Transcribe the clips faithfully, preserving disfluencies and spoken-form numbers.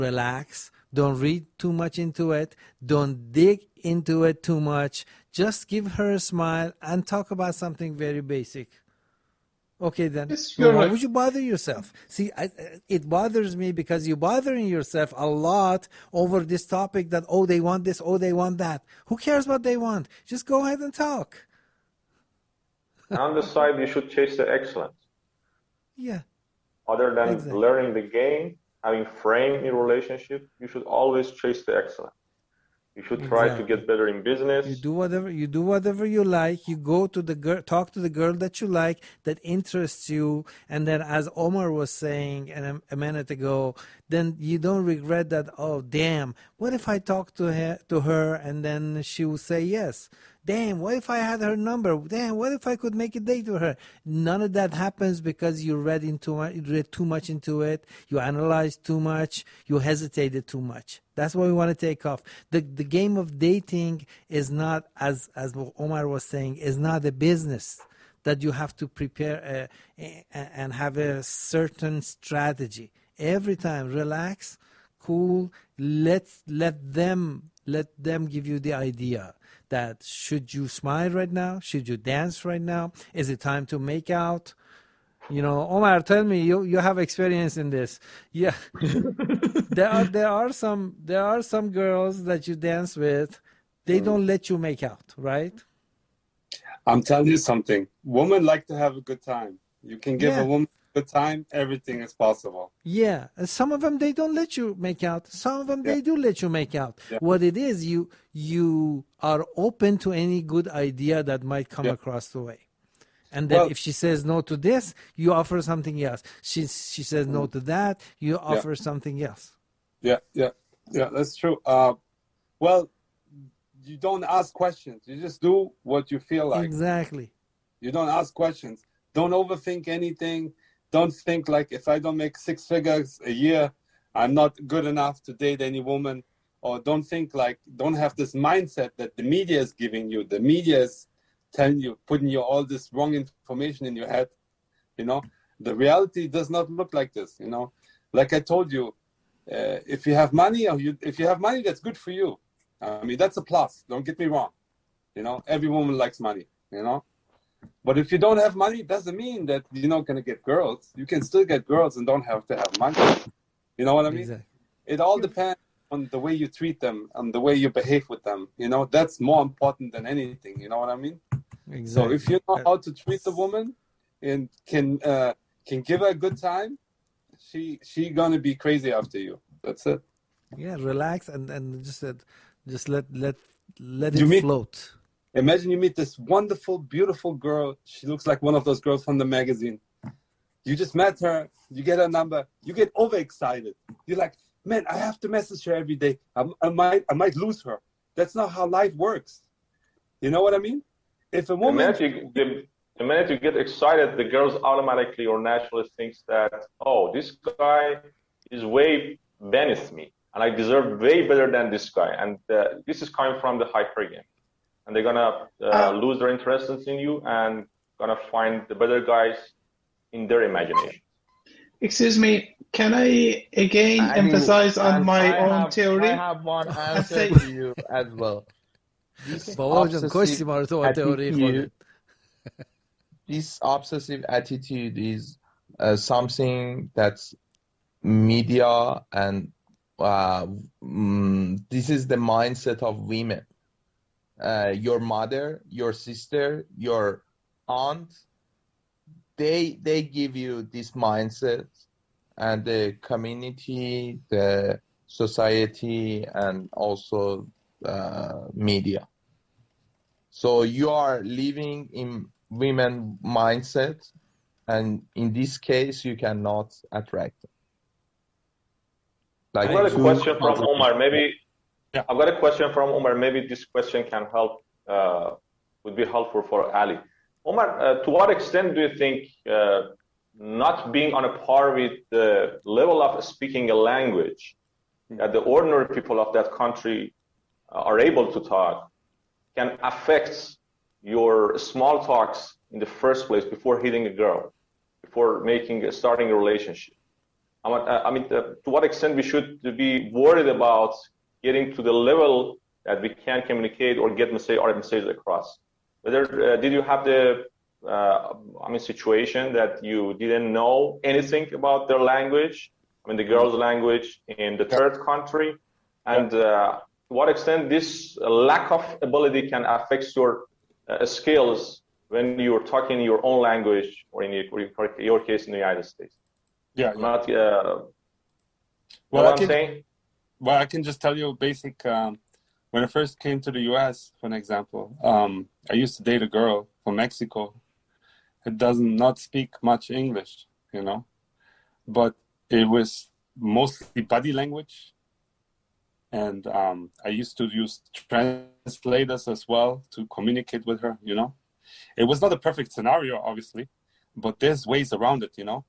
relax. Don't read too much into it. Don't dig into it too much. Just give her a smile and talk about something very basic. Okay, then. Yes, Why you're right. would you bother yourself? See, I, it bothers me because you're bothering yourself a lot over this topic that, oh, they want this, oh, they want that. Who cares what they want? Just go ahead and talk. On the side, you should chase the excellence. Yeah. Other than Exactly. learning the game, having frame in relationship, you should always chase the excellence. You should try Exactly. to get better in business. You do whatever you do whatever you like. You go to the girl, talk to the girl that you like, that interests you, and then, as Omar was saying a, a minute ago, then you don't regret that. Oh, damn! What if I talk to her, to her, and then she will say yes? Damn! What if I had her number? Damn! What if I could make a date with her? None of that happens because you read into you read too much into it. You analyzed too much. You hesitated too much. That's what we want to take off. The the game of dating is not, as as Omar was saying, is not a business that you have to prepare uh, and have a certain strategy. Every time, relax, cool. Let let them let them give you the idea that, should you smile right now? Should you dance right now? Is it time to make out? You know, Omar, tell me, you, you have experience in this. Yeah. there are there are some there are some girls that you dance with, they don't let you make out, right? I'm telling you something. Women like to have a good time. You can give Yeah. a woman a good time, everything is possible. Yeah, and some of them they don't let you make out. Some of them Yeah. they do let you make out. Yeah. What it is, you you are open to any good idea that might come Yeah. across the way. And then Well- if she says no to this, you offer something else. She she says no to that, you offer something else. Yeah, yeah, yeah, that's true. Uh, well, you don't ask questions. You just do what you feel like. Exactly. You don't ask questions. Don't overthink anything. Don't think like, if I don't make six figures a year, I'm not good enough to date any woman. Or don't think like, don't have this mindset that the media is giving you. The media is telling you, putting you all this wrong information in your head. You know, the reality does not look like this. You know, like I told you, uh, if you have money, or you, if you have money, that's good for you. I mean, that's a plus. Don't get me wrong. You know, every woman likes money. You know. But if you don't have money, it doesn't mean that you're not going to get girls. You can still get girls and don't have to have money. You know what I mean? Exactly. It all depends on the way you treat them and the way you behave with them. You know, that's more important than anything. You know what I mean? Exactly. So if you know how to treat the woman and can uh, can give her a good time, she she gonna be crazy after you. That's it. Yeah, relax and, and just let just let let let it You mean- float. Imagine you meet this wonderful, beautiful girl. She looks like one of those girls from the magazine. You just met her. You get her number. You get overexcited. You're like, man, I have to message her every day. I, I might, I might lose her. That's not how life works. You know what I mean? If a The woman, minute, you, the, the minute you get excited, the girls automatically or naturally thinks that, oh, this guy is way beneath me, and I deserve way better than this guy. And uh, this is coming from the hyper game. And they're gonna uh, Uh, lose their interest in you and gonna find the better guys in their imagination. Excuse me, can I again I do, emphasize on and my I own have, theory? I have one answer say- to you as well. This بابا جان کشتی obsessive ما رو تو با تئوری خودت. attitude, this obsessive attitude is uh, something that's media and uh, mm, this is the mindset of women. Uh, your mother, your sister, your aunt, they they give you this mindset, and the community, the society, and also uh, media. So you are living in women mindset, and in this case, you cannot attract them. Like I've got a two question from positive- Omar. Maybe Yeah. I've got a question from Omar. Maybe this question can help, uh, would be helpful for Ali. Omar, uh, to what extent do you think uh, not being on a par with the level of speaking a language that the ordinary people of that country uh, are able to talk can affect your small talks in the first place before hitting a girl, before making starting a relationship? I mean, uh, I mean uh, to what extent we should be worried about getting to the level that we can communicate or get message or message across. Whether uh, did you have the uh, I mean situation that you didn't know anything about their language, I mean the girl's language in the third country, and uh, to what extent this lack of ability can affect your uh, skills when you're talking your own language, or in your, your case in the United States? Yeah. Not. Uh, well, what I I'm can, saying. Well, I can just tell you basic. Um, when I first came to the U S, for an example, um, I used to date a girl from Mexico. It doesn't not speak much English, you know, but it was mostly body language. And um, I used to use translators as well to communicate with her, you know. It was not a perfect scenario, obviously, but there's ways around it, you know.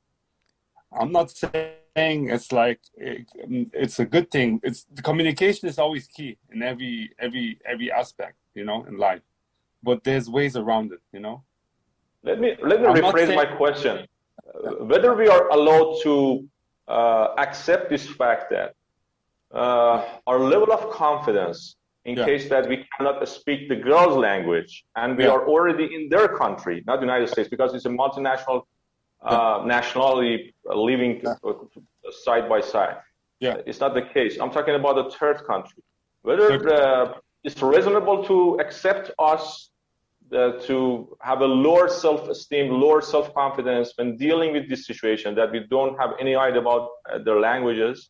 I'm not saying it's like it, it's a good thing. It's the communication is always key in every every every aspect, you know, in life. But there's ways around it, you know. Let me let me I'm rephrase saying, my question. Uh, whether we are allowed to uh, accept this fact that uh, our level of confidence, in yeah. case that we cannot speak the girl's language, and we yeah. are already in their country, not the United States, because it's a multinational uh, yeah. nationality living yeah. side by side. Yeah, it's not the case. I'm talking about the third country. Whether uh, it's reasonable to accept us uh, to have a lower self-esteem, lower self-confidence when dealing with this situation, that we don't have any idea about uh, their languages,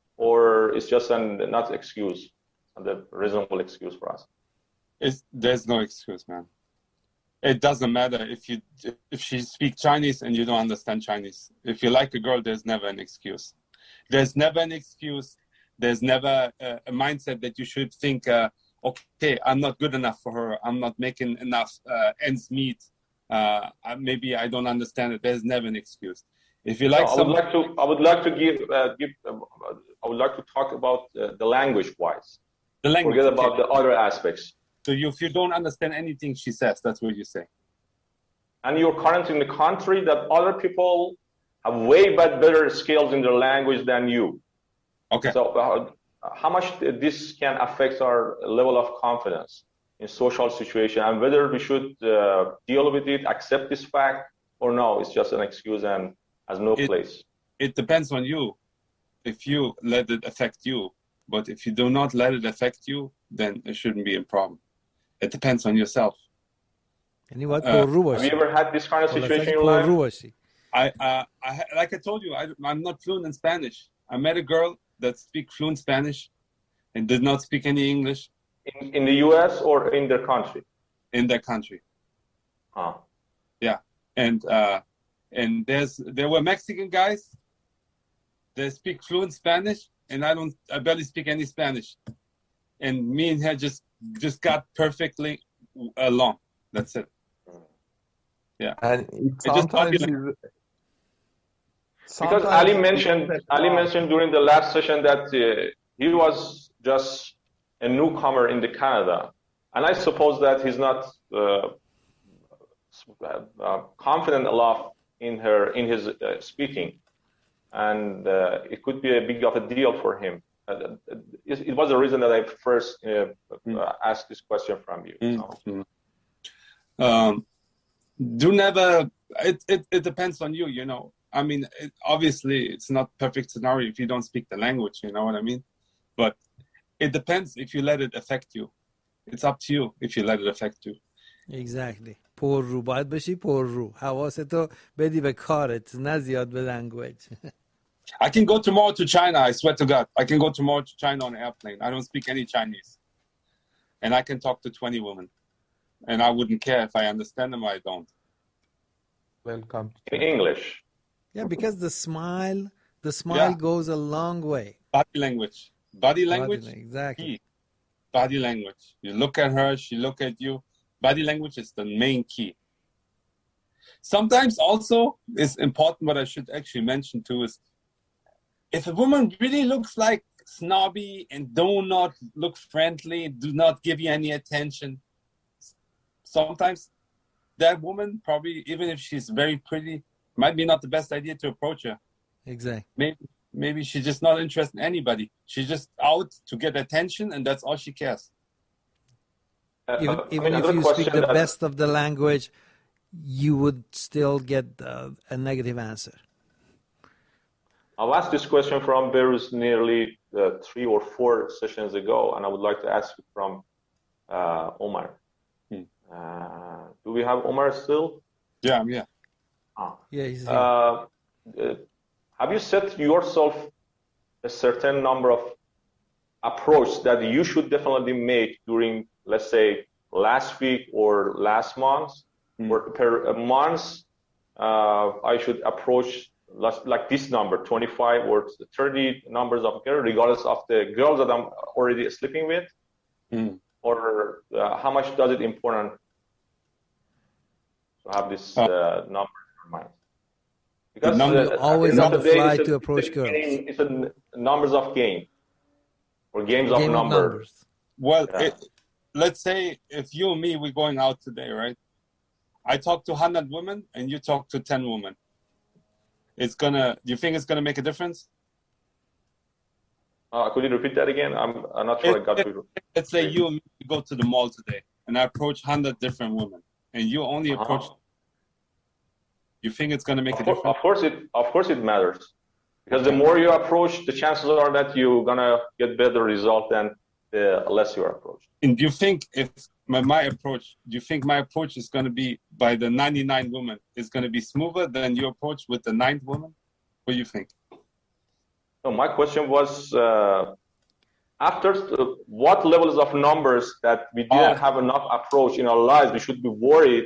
or it's just an not excuse, the reasonable excuse for us. It's, there's no excuse, man. It doesn't matter if you if she speaks Chinese and you don't understand Chinese. If you like a girl, there's never an excuse. There's never an excuse. There's never a, a mindset that you should think, uh, okay, I'm not good enough for her. I'm not making enough uh, ends meet. Uh, maybe I don't understand it. There's never an excuse. If you like, no, I would like to. I would like to give. Uh, give. Uh, I would like to talk about uh, the language-wise. The language. Forget about okay. the other aspects. So you, if you don't understand anything she says, that's what you say. And you're currently in the country that other people have way better skills in their language than you. Okay. So uh, how much this can affect our level of confidence in social situation, and whether we should uh, deal with it, accept this fact, or no, it's just an excuse and has no it, place. It depends on you. If you let it affect you, but if you do not let it affect you, then it shouldn't be a problem. It depends on yourself. Uh, have you ever had this kind of situation in your life? I, uh, I, like I told you, I, I'm not fluent in Spanish. I met a girl that speaks fluent Spanish and did not speak any English. In, in the U S or in their country? In their country. Huh. Yeah, and uh, and there's there were Mexican guys that speak fluent Spanish, and I don't, I barely speak any Spanish. And me and her just just got perfectly along. That's it. Yeah. And it sometimes it is, because Ali mentioned Ali mentioned during the last session that uh, he was just a newcomer in the Canada, and I suppose that he's not uh, uh, confident enough in her in his uh, speaking, and uh, it could be a big of a deal for him. Uh, it, it was the reason that I first uh, uh, asked this question from you. Mm-hmm. So. Um, do never. It, it it depends on you. You know. I mean, it, obviously, it's not perfect scenario if you don't speak the language. You know what I mean? But it depends if you let it affect you. It's up to you if you let it affect you. Exactly. پر رو باید بشی پر رو. حواستو بدی به کارت نه زیاد به language. I can go tomorrow to China. I swear to God, I can go tomorrow to China on an airplane. I don't speak any Chinese, and I can talk to twenty women, and I wouldn't care if I understand them or I don't. Welcome. In English. Yeah, because the smile, the smile yeah. goes a long way. Body language, body language, body, exactly. Key. Body language. You look at her, she look at you. Body language is the main key. Sometimes also it's important. What I should actually mention too is, if a woman really looks like snobby and do not look friendly, do not give you any attention, sometimes that woman probably, even if she's very pretty, might be not the best idea to approach her. Exactly. Maybe maybe she's just not interested in anybody. She's just out to get attention, and that's all she cares. Uh, Even, uh, I even mean, if another you speak question the that- best of the language, you would still get uh, a negative answer. I've asked this question from Beirut nearly uh, three or four sessions ago, and I would like to ask it from uh, Omar. Hmm. Uh, do we have Omar still? Yeah, yeah. Ah. Yeah, he's here. Uh, uh, have you set yourself a certain number of approach that you should definitely make during, let's say, last week or last month, Mm. or per a month? Uh, I should approach last, like this number, twenty-five or thirty numbers of girls, regardless of the girls that I'm already sleeping with, Mm. or uh, how much does it important to have this Uh, uh, number in your mind? Because number- uh, You're at always end on of the day, fly it's a- to approach it's a girls. game- It's a n- numbers of game or games of Game of number. numbers. Well, Yeah. it, let's say if you and me we're going out today, right? I talk to one hundred women and you talk to ten women. It's gonna. Do you think it's gonna make a difference? Uh, could you repeat that again? I'm, I'm not sure I got you. Let's say you and me go to the mall today, and I approach one hundred different women, and you only Uh-huh. approach. You think it's gonna make Of, a cour- difference? of course, it of course it matters, because the more you approach, the chances are that you're gonna get better result than the less you are approached. And do you think if my, my approach, do you think my approach is gonna be by the ninety-nine women is gonna be smoother than your approach with the ninth woman? What do you think? So my question was, uh, after uh, what levels of numbers that we didn't Oh. have enough approach in our lives, we should be worried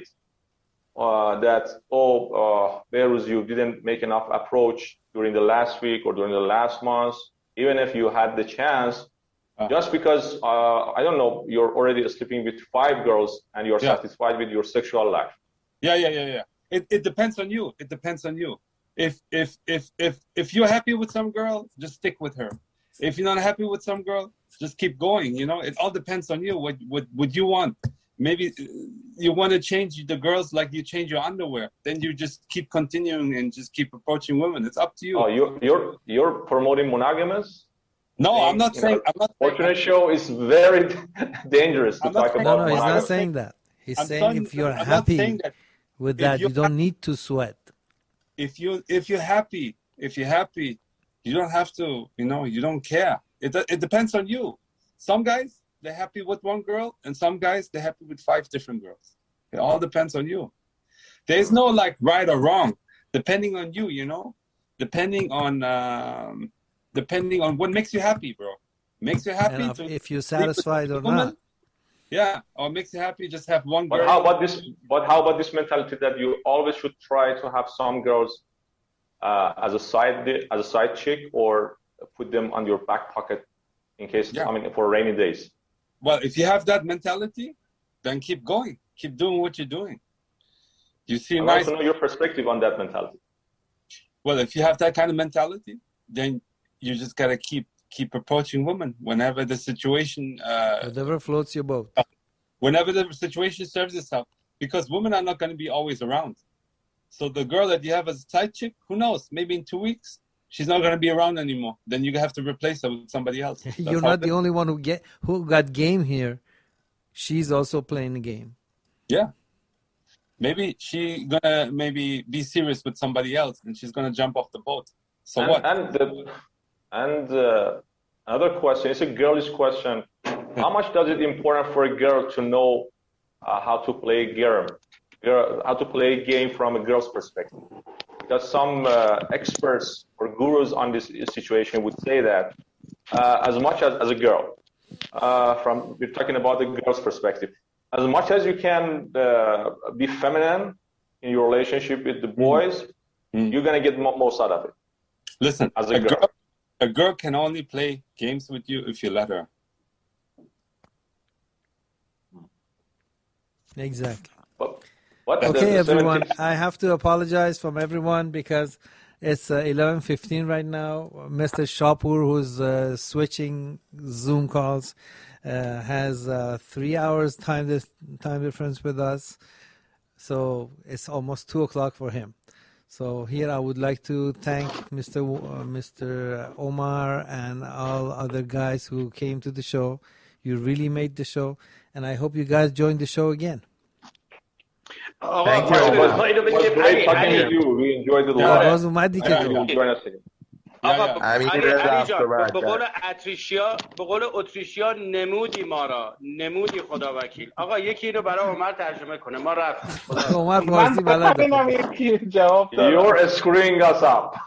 uh, that, oh, uh, Beirut, you didn't make enough approach during the last week or during the last month, even if you had the chance, Uh. just because, uh, I don't know, you're already sleeping with five girls and you're Yeah. satisfied with your sexual life. Yeah, yeah, yeah, yeah. It it depends on you. It depends on you. If if if if if you're happy with some girl, just stick with her. If you're not happy with some girl, just keep going. You know, it all depends on you. What what what you want? Maybe uh, you want to change the girls like you change your underwear. Then you just keep continuing and just keep approaching women. It's up to you. Oh, you're, you're, you're promoting monogamous? no, I'm not you saying. know, I'm not saying. Fortunate show is very dangerous to I'm not talk saying- No, about. no, he's not monogamous. saying that. He's I'm saying telling- if you're I'm not saying happy that. with if that, you you're don't need to sweat. if you if you're happy, if you're happy, you don't have to. You know, you don't care. It it depends on you. Some guys they're happy with one girl, and some guys they're happy with five different girls. It all depends on you. There's no like right or wrong, depending on you. You know, depending on um, depending on what makes you happy, bro. Makes you happy And to if, if you're sleep with satisfied or a woman, not. Yeah, or makes you happy just have one girl. But how about this? But how about this mentality that you always should try to have some girls uh, as a side as a side chick, or put them on your back pocket in case Yeah. I mean for rainy days. Well, if you have that mentality, then keep going. Keep doing what you're doing. You see, I want nice. to know your perspective on that mentality. Well, if you have that kind of mentality, then you just gotta keep keep approaching women whenever the situation, uh, Whatever floats your boat. whenever the situation serves itself. Because women are not gonna be always around. So the girl that you have as a side chick, who knows? Maybe in two weeks she's not gonna be around anymore. Then you have to replace her with somebody else. That's You're how not the it- only one who get who got game here. She's also playing the game. Yeah. Maybe she gonna maybe be serious with somebody else, and she's gonna jump off the boat. So and what? and the, and uh, another question. It's a girlish question. How much does it important for a girl to know uh, how to play a game, girl, how to play a game from a girl's perspective? Because some uh, experts or gurus on this situation would say that uh, as much as, as a girl, uh, from we're talking about the girl's perspective, as much as you can uh, be feminine in your relationship with the boys, Mm. you're gonna get mo- most out of it. Listen, As a a girl. girl, a girl can only play games with you if you let her. Exactly. But, but the- Okay, the everyone. seventies I have to apologize from everyone because it's uh, eleven fifteen right now. Mister Shapur, who's uh, switching Zoom calls, uh, has uh, three hours time dis- time difference with us, so it's almost two o'clock for him. So here I would like to thank Mister W- uh, Mister Omar and all other guys who came to the show. You really made the show, and I hope you guys join the show again. آقا Thank you. It was, اینو it was بگیم great علی talking علی to you. We enjoyed it a Yeah, lot. باز اومدی که You تو. can join us again. آقا یا، یا. امیر علی علی رفت جان و بعد به قول رفت. اتریشیا به قول اتریشیا نمودی ما را نمودی خدا وکیل. آقا یکی اینو برای عمر ترجمه کنه ما رفتیم. خدا عمر من فارسی بلده. ببینم یکی جواب داد. You're screwing us up.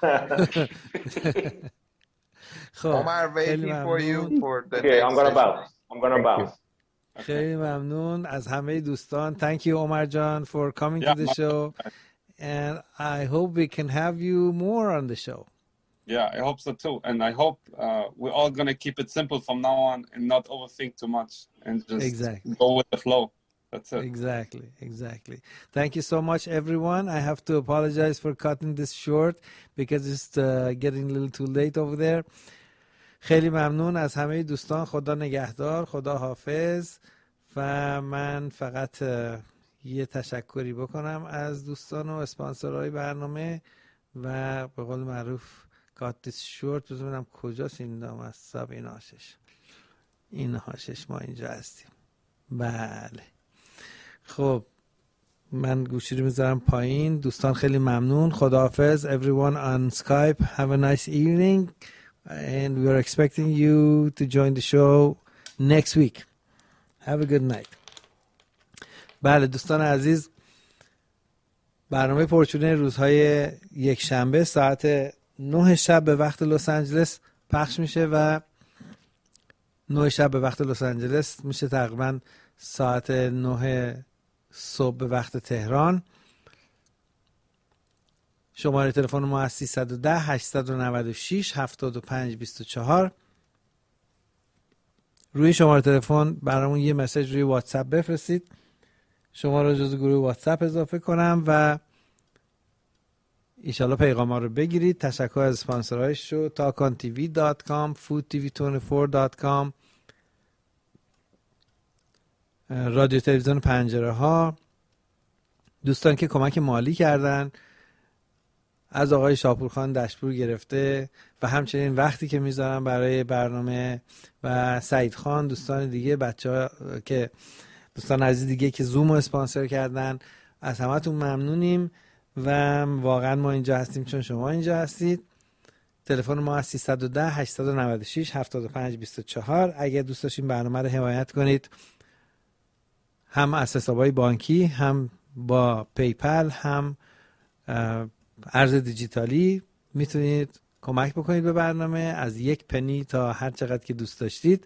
خب Omar, خیلی waiting for ممنون. you for the Okay, I'm next gonna session. bounce. I'm gonna Thank you. bounce. خیلی ممنون از همه دوستان. Thank you Omar John for coming to Yeah, the my- show, and I hope we can have you more on the show. Yeah, I hope so too. And I hope uh, we're all going to keep it simple from now on and not overthink too much and just Exactly. go with the flow. That's it. Exactly, exactly. Thank you so much, everyone. I have to apologize for cutting this short because it's uh, getting a little too late over there. خیلی ممنون از همه دوستان. خدا نگهدار، خدا حافظ. و من فقط uh, یه تشکری بکنم از دوستان و اسپانسرهای برنامه و به قول معروف cut this short. بزنم کجاست این نام از ساب این هاشش این هاشش ما اینجا هستیم. بله خب من گوشی رو میذارم پایین. دوستان خیلی ممنون. خداحافظ. Everyone on Skype, have a nice evening and we are expecting you to join the show next week. Have a good night. بله دوستان عزیز، برنامه پرچونه روزهای یک شنبه ساعت نه شب به وقت لس آنجلس پخش میشه و نه شب به وقت لس آنجلس میشه تقریبا ساعت نه صبح به وقت تهران. شماره تلفن ما از سیصد و ده هشتصد و نود و شش هفتاد و پنج بیست و چهار. روی شماره تلفن برامون یه مسیج روی واتساپ بفرستید. شما رو جزو گروه واتساپ اضافه کنم و ایشالا پیغام ها رو بگیرید. تشکر از اسپانسرهایش رو تاکان تی وی دات کام، فود تی وی بیست و چهار دات کام، رادیو تلویزیون پنجره ها، دوستان که کمک مالی کردن از آقای شاپورخان دشپور گرفته و همچنین وقتی که میذارن برای برنامه و سعید خان، دوستان دیگه، بچه ها که دوستان عزیز دیگه که زوم رو اسپانسر کردن، از همتون ممنونیم و واقعا ما اینجا هستیم چون شما اینجا هستید. تلفن ما از سیصد و ده هشتصد و نود و شش هفتاد و پنج بیست و چهار. اگر دوست داشتین برنامه رو حمایت کنید هم از حسابهای بانکی، هم با پیپل، هم ارز دیجیتالی میتونید کمک بکنید به برنامه از یک پنی تا هر چقدر که دوست داشتید.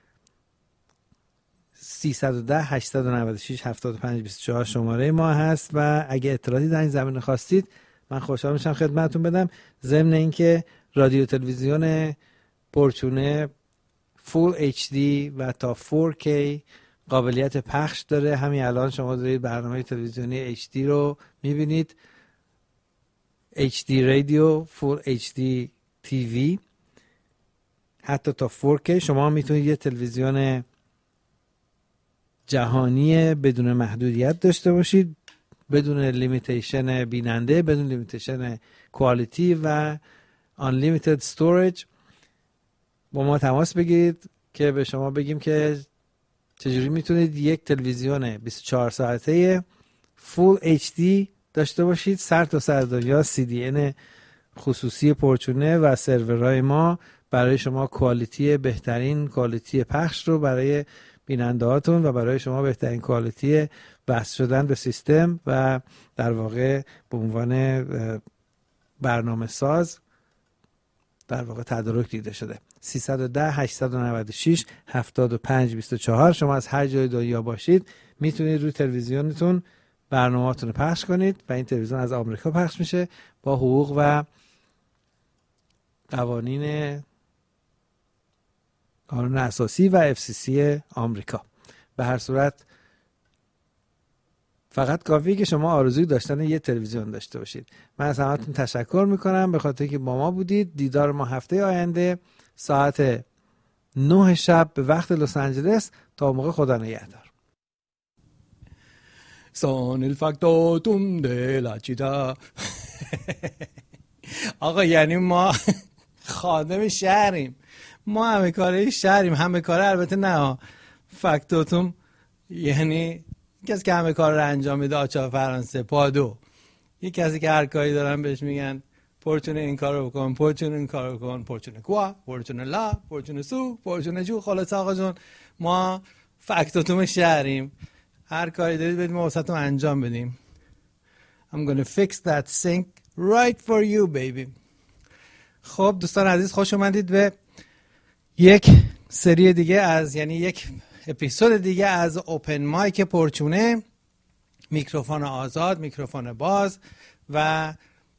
سیصد و ده هشتصد و نود و شش هفتاد و پنج بیست و چهار شماره ما هست و اگه اطلاعاتی در این زمینه خواستید من خوشحال میشم خدمتتون بدم. ضمن اینکه رادیو تلویزیون پرچونه فول اچ دی و تا فور کی قابلیت پخش داره. همین الان شما دارید برنامه تلویزیونی اچ دی رو میبینید، اچ دی رادیو، فول اچ دی تی وی، حتی تا فور کی. شما میتونید یه تلویزیون جهانی بدون محدودیت داشته باشید، بدون لیمیتیشن بیننده، بدون لیمیتیشن کوالیتی و unlimited storage. با ما تماس بگیرید که به شما بگیم که چجوری میتونید یک تلویزیون بیست و چهار ساعته فول اچ دی داشته باشید. سر تا سر دنیا سی دی ان خصوصی پرچونه و سرورهای ما برای شما کوالیتی بهترین کوالیتی پخش رو برای بیننده هاتون و برای شما بهترین کوالیتی وصل شدن به سیستم و در واقع به عنوان برنامه ساز در واقع تدارک دیده شده. سیصد و ده هشتصد و نود و شش هفتاد و پنج بیست و چهار. شما از هر جای دنیا باشید میتونید روی تلویزیونتون برنامه‌هاتون رو پخش کنید و این تلویزیون از آمریکا پخش میشه با حقوق و قوانین قانون اساسی و اف سی سی آمریکا. به هر صورت فقط کافیه که شما آرزوی داشتن یه تلویزیون داشته باشید. من از همتون تشکر میکنم به خاطر که با ما بودید. دیدار ما هفته آینده ساعت نه شب به وقت لس آنجلس. تا موقع خدا نگهدار. Son el factotum de la città آقا یعنی ما خادم شهریم، ما همه کاره شهریم، همه کاره البته نه فکتوتوم، یعنی کسی که همه کار رو انجام میده آچار فرانسه پادو، یک کسی که هر کاری دارن بهش میگن پورچونه این کار رو بکن، پورچونه این کار رو بکن، پورچونه کوا، پورچونه لا، پورچونه سو، پورچونه جو. خلاص آقا جون ما فکتوتوم شهریم، هر کاری دارید بدیم ما واسهتون انجام بدیم. I'm gonna fix that sink right for you baby. خب دوستان عزیز خوش اومدید به یک سری دیگه از، یعنی یک اپیزود دیگه از اوپن مایک پورچونه، میکروفون آزاد، میکروفون باز. و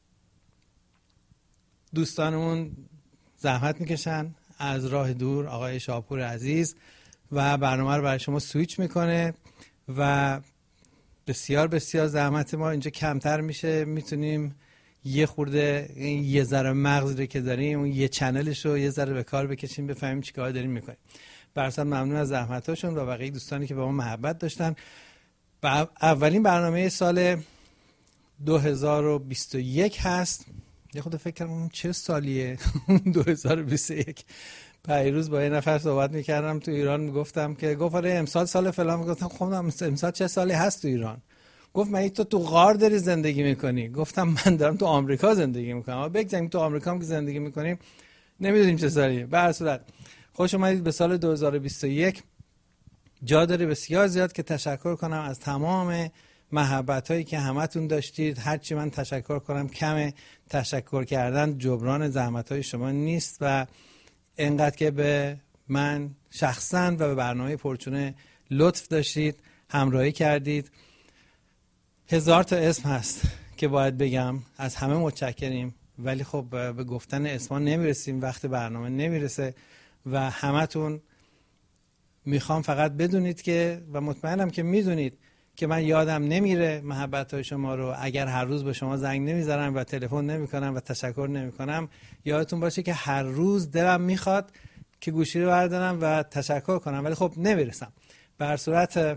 دوستانمون زحمت میکشن از راه دور، آقای شاپور عزیز، و برنامه رو برای شما سویچ میکنه و بسیار بسیار زحمت ما اینجا کمتر میشه، میتونیم یه خورده این یه ذره مغز رو که داریم اون یه چنلش رو یه ذره به کار بکشیم، بفهمیم چیکار داریم میکنیم. برسان ممنون از زحمتاشون و بقیه دوستانی که به ما محبت داشتن. و اولین برنامه سال دو هزار و بیست و یک هست. یه خود فکر کردم چه سالیه دو هزار و بیست و یک. پیروز با یه نفر صحبت میکردم تو ایران، میگفتم که گفت آره امسال سال فلان، میگفتم خب امسال چه سالی هست تو ایران؟ گفت من تو تو غار داری زندگی میکنی. گفتم من دارم تو آمریکا زندگی میکنم. اما بگذاریم تو آمریکا هم که زندگی میکنیم نمیدونیم چه سالیه. به هر صورت خوش اومدید به سال دو هزار و بیست و یک. جا داره بسیار زیاد که تشکر کنم از تمام محبت هایی که همتون داشتید. هرچی من تشکر کنم کمه، تشکر کردن جبران زحمت های شما نیست و اینقدر که به من شخصا و به برنامه پورچونه لطف داشتید، همراهی کردید. هزار تا اسم هست که باید بگم، از همه متشکریم، ولی خب به گفتن اسما نمیرسیم، وقت برنامه نمیرسه و همتون میخوام فقط بدونید که و مطمئنم که میدونید که من یادم نمیره محبت های شما رو. اگر هر روز به شما زنگ نمیزنم و تلفن نمیکنم و تشکر نمیکنم، یادتون باشه که هر روز دلم میخواد که گوشی رو بردارم و تشکر کنم، ولی خب نمیرسم. به هر صورت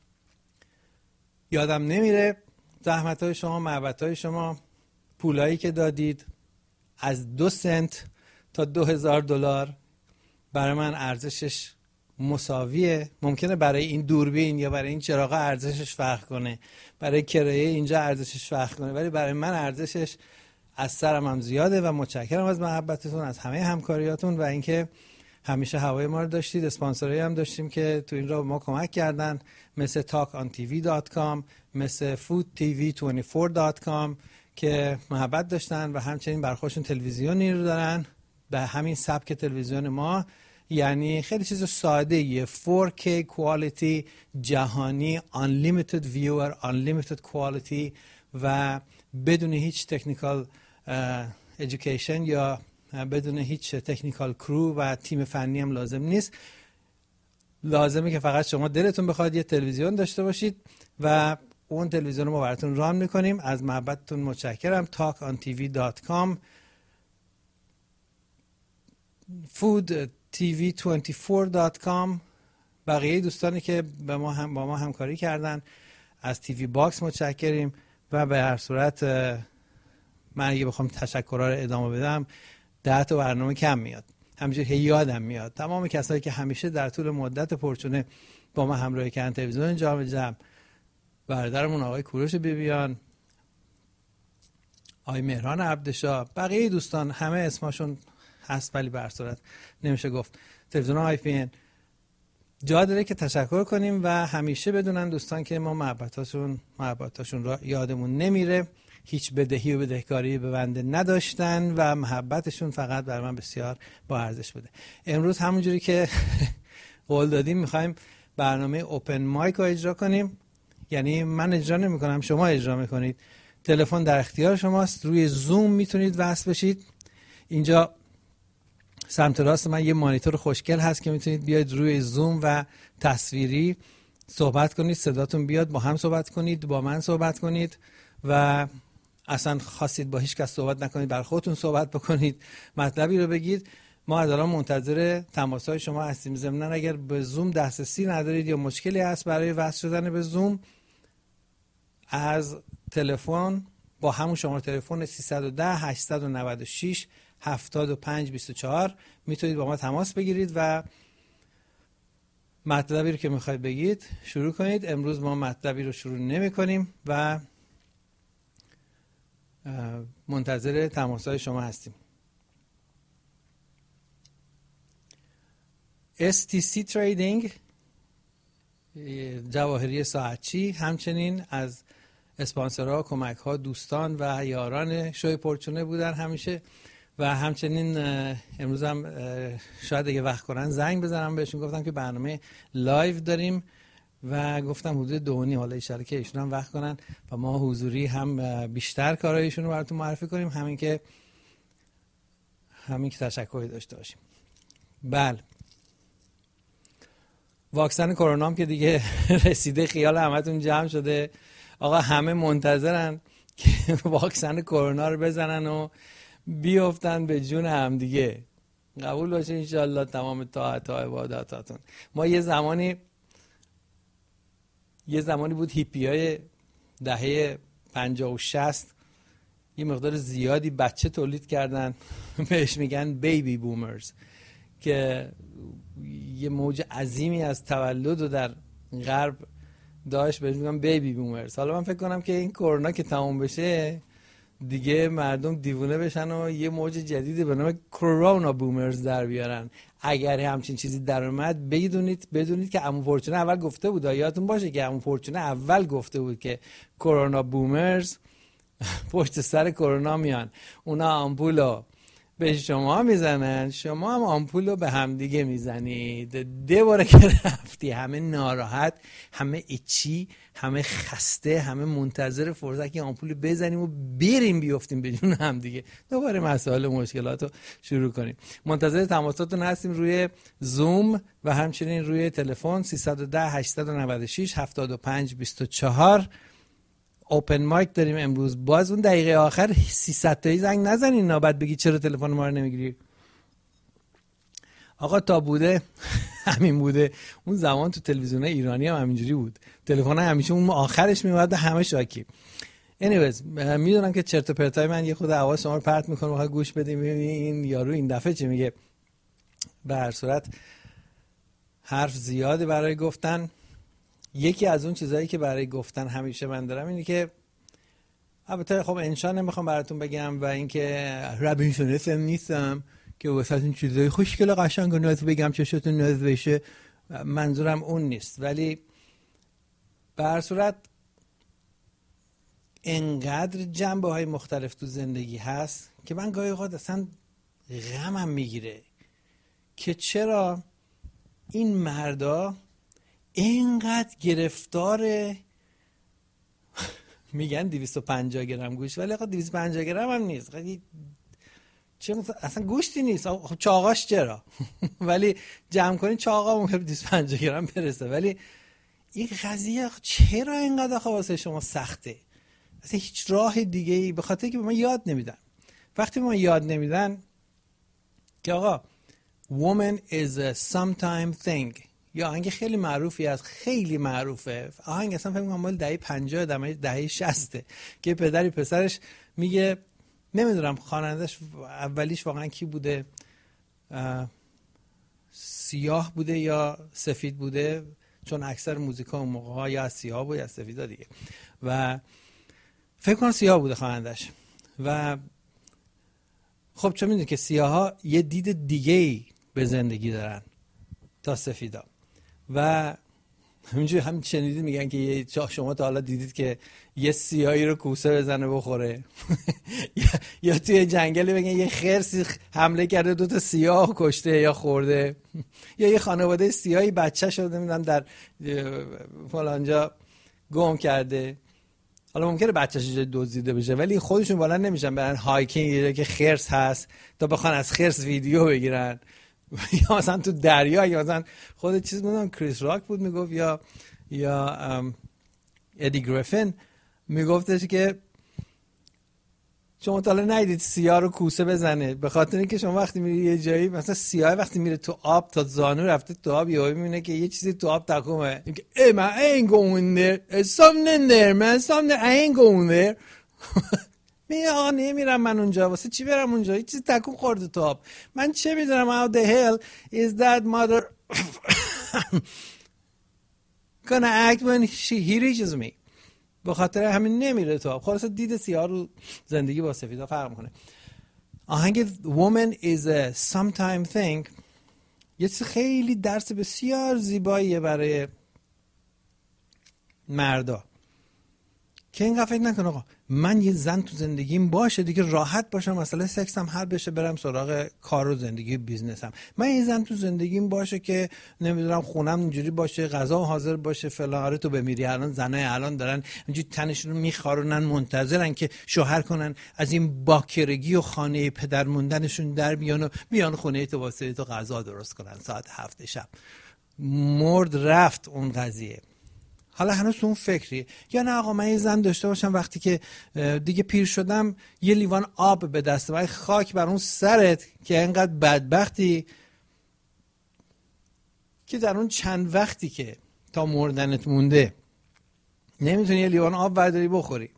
یادم نمیره زحمت های شما، محبت های شما، پولایی که دادید از دو سنت تا دو هزار دلار برای من ارزشش مساویه. ممکنه برای این دوربین یا برای این چراغ ارزشش فرق کنه، برای کرایه اینجا ارزشش فرق کنه، ولی برای من ارزشش از سرم هم زیاده و متشکرم از محبتتون، از همه همکاریاتون و اینکه همیشه هوای ما رو داشتید. اسپانسرایی هم داشتیم که تو این راه ما کمک کردن، مثل talk on t v dot com، مثل food t v twenty-four dot com که محبت داشتن و همچنین برخوشون تلویزیونی رو دارن به همین سبک تلویزیون ما، یعنی خیلی چیز ساده یه فور کی quality جهانی، unlimited viewer، unlimited quality و بدون هیچ تکنیکال education یا بدون هیچ تکنیکال کرو و تیم فنی هم لازم نیست. لازمه که فقط شما دلتون بخواد یه تلویزیون داشته باشید و اون تلویزیون رو ما براتون ران میکنیم. از محبتتون متشکرم. talk on t v dot com، food t v twenty-four dot com، بقیه دوستانی که با ما هم با ما همکاری کردن از تی وی باکس متشکریم. و به هر صورت من اگه بخوام تشکرها رو ادامه بدم ده تا برنامه کم میاد، همینجوری یادم میاد تمام کسایی که همیشه در طول مدت پورچونه با ما همراهی کردن. تلویزیون جام جم، برادرمون آقای کوروش بیبیان، آقای مهران عبدشاه، بقیه دوستان همه اسمشون هست ولی به هر صورت نمیشه گفت. تلویزیون آی پی ان جا داره که تشکر کنیم و همیشه بدونن دوستان که ما محبتاشون محبتاشون را یادمون نمیره، هیچ بدهی و بدهکاری به بنده نداشتن و محبتشون فقط بر من بسیار با ارزش بوده. امروز همونجوری که قول دادیم میخوایم برنامه اوپن مایک رو اجرا کنیم، یعنی من اجرا نمی کنم، شما اجرا میکنید. تلفن در اختیار شماست، روی زوم میتونید وصل بشید. اینجا سمت راست من یه مانیتور خوشگل هست که میتونید بیاید روی زوم و تصویری صحبت کنید، صداتون بیاد، با هم صحبت کنید، با من صحبت کنید و اصلا خواستید با هیچ کس صحبت نکنید، بر خودتون صحبت بکنید، مطلبی رو بگید. ما از الان منتظر تماس‌های شما هستیم. ضمناً اگر به زوم دسترسی ندارید یا مشکلی هست برای وصل شدن به زوم، از تلفن با همون شماره تلفن سیصد و ده هشتصد و نود و شش هفتاد و پنج بیست و چهار میتونید با ما تماس بگیرید و مطلبی رو که میخواید بگید شروع کنید. امروز ما مطلبی رو شروع نمی کنیم و منتظر تماس‌های شما هستیم. اس تی سی Trading جواهری ساعتچی همچنین از اسپانسرها، کمک‌ها، دوستان و یاران شوی پرچونه بودن همیشه و همچنین امروز هم شاید اگه وقت کنن زنگ بزنم بهشون. گفتم که برنامه لایو داریم و گفتم حدود دو و نیم، حالا اشاره که ایشون هم وقت کنن و ما حضوری هم بیشتر کارایشون رو براتون معرفی کنیم، همین که همین که تشکری داشته باشیم. بله، واکسن کرونا هم که دیگه رسیده، خیال همتون جمع شده. آقا همه منتظرن که واکسن کرونا رو بزنن و بیافتن به جون هم دیگه. قبول باشه انشالله تمام طاعت ها عباداتاتون. ما یه زمانی یه زمانی بود هیپی های دهه پنجاه و شصت یه مقدار زیادی بچه تولید کردن بهش میگن بیبی بومرز، که یه موج عظیمی از تولد رو در غرب داشت، بهش میگن بیبی بومرز. حالا من فکر کنم که این کرونا که تموم بشه دیگه مردم دیوونه بشن و یه موج جدیدی به نام کرونا بومرز در بیارن. اگر همچین چیزی در اومد بدونید بدونید که عمو فورچونه اول گفته بود، یادتون باشه که عمو فورچونه اول گفته بود که کرونا بومرز پشت سر کرونا میان، اونا آمپولو به شما میزنن، شما هم آمپولو به هم دیگه میزنید. ده باره که رفتی همه ناراحت، همه ایچی، همه خسته، همه منتظر فرصت که آمپولو بزنیم و بریم بیافتیم به جون هم دیگه، دوباره مسائل و مشکلات رو شروع کنیم. منتظر تماساتون هستیم روی زوم و همچنین روی تلفن سیصد و ده هشتصد و نود و شش هفتاد و پنج بیست و چهار. اوپن مایک داریم امروز. باز اون دقیقه آخر سیصد تایی زنگ نزنین نوبت بگی چرا تلفن ما رو نمیگیری. آقا تا بوده همین بوده. اون زمان تو تلویزیون ایرانی هم همینجوری بود، تلفن همیشه اون آخرش میومد همه شاکی. anyways میدونم که چرت و پرتای من یه خود حواس شما رو پرت میکنه، واقعا گوش بدیم این یارو این دفعه چی میگه. به هر صورت حرف زیاده برای گفتن. یکی از اون چیزایی که برای گفتن همیشه من دارم اینه که البته خب انشان نمیخوام براتون بگم و اینکه رابینسونیسم نیستم که واسه این چیزای خوشگل قشنگ و ناز بگم چشتون ناز بشه، منظورم اون نیست. ولی به هر صورت انقدر جنبه های مختلف تو زندگی هست که من گاهی اوقات اصلا غمم میگیره که چرا این مردا اینقدر گرفتار میگن دویست و پنجاه گرم گوشت، ولی آقا دویست و پنجاه گرم هم نیست، چه اصلا گوشتی نیست. خب چاقاش چرا ولی جمع کنی چاقا ممکنه دویست و پنجاه گرم برسه، ولی این قضیه چرا اینقدر واسه شما سخته؟ اصلا هیچ راه دیگه ای، به خاطر که به ما یاد نمیدن. وقتی به ما یاد نمیدن که آقا woman is a sometime thing، یا آهنگ خیلی معروفی است، خیلی معروفه آهنگ، اصلا فکر کنم مال دهه پنجاه دهه شصت که پدری پسرش میگه، نمیدونم خوانندش اولیش واقعا کی بوده، سیاه بوده یا سفید بوده، چون اکثر موزیکا اون موقع ها یا سیاه بود یا سفیدا دیگه، و فکر کنم سیاه بوده خوانندش. و خب چون میدونی که سیاه ها یه دید دیگه‌ای به زندگی دارن تا سفیدا، و همینجوری هم شنیدید میگن که یه شما تا حالا دیدید که یه سیاهی رو کوسه بزنه بخوره یا, یا توی جنگلی بگن یه خرسی حمله کرده دوتا سیاه کشته یا خورده یا یه خانواده سیاهی بچه شده نمیدونم در فلانجا گم کرده. حالا ممکنه بچه‌ش دزدیده بشه ولی خودشون بالا نمیشن برن هایکینگ که خرس هست تا بخوان از خرس ویدیو بگیرن، یا مثلا تو دریا، یا مثلا خود چیز بودم کریس راک بود میگفت یا یا ادی گریفین میگفتش که شما تا حالا ندیدید سیاه رو کوسه بزنه، به خاطر اینکه شما وقتی میری یه جایی مثلا سیاه وقتی میره تو آب تا زانو رفته تو آب یهو میبینه که یه چیزی تو آب تکومه، میگه ای من I ain't going there, there's something in there man, something I ain't going there. میگه آقا نمیرم من اونجا، واسه چی برم اونجا؟ هیچ چیز تکون خورده تو آب. من چه میدونم how the hell is that mother gonna act when she he reaches me. به خاطر همین نمیره تو آب. خلاص دید سیاه رو زندگی با سفیدا فرق میکنه. آهنگ woman is a sometime thing یه چیز خیلی درس بسیار زیباییه برای مردا که اینقدر فکر نکن آقا من یه زن تو زندگیم باشه دیگه راحت باشم، مثلا سکسم حل بشه برم سراغ کار و زندگی بیزنسم. من یه زن تو زندگیم باشه که نمیدونم خونم اینجوری باشه، غذا حاضر باشه فلان. آره تو بمیری الان زنای الان دارن اینجوری تنشون رو میخارونن منتظرن که شوهر کنن از این باکرگی و خانه پدر موندنشون در بیان و بیان خونه تو واسه تو غذا درست کنن ساعت هفت شب. مرد رفت اون قضیه. حالا هنوز اون فکری یا نه آقا من یه زن داشته باشم وقتی که دیگه پیر شدم یه لیوان آب به دست من، خاک بر اون سرت که اینقدر بدبختی که در اون چند وقتی که تا مردنت مونده نمیتونی یه لیوان آب برداری بخوری.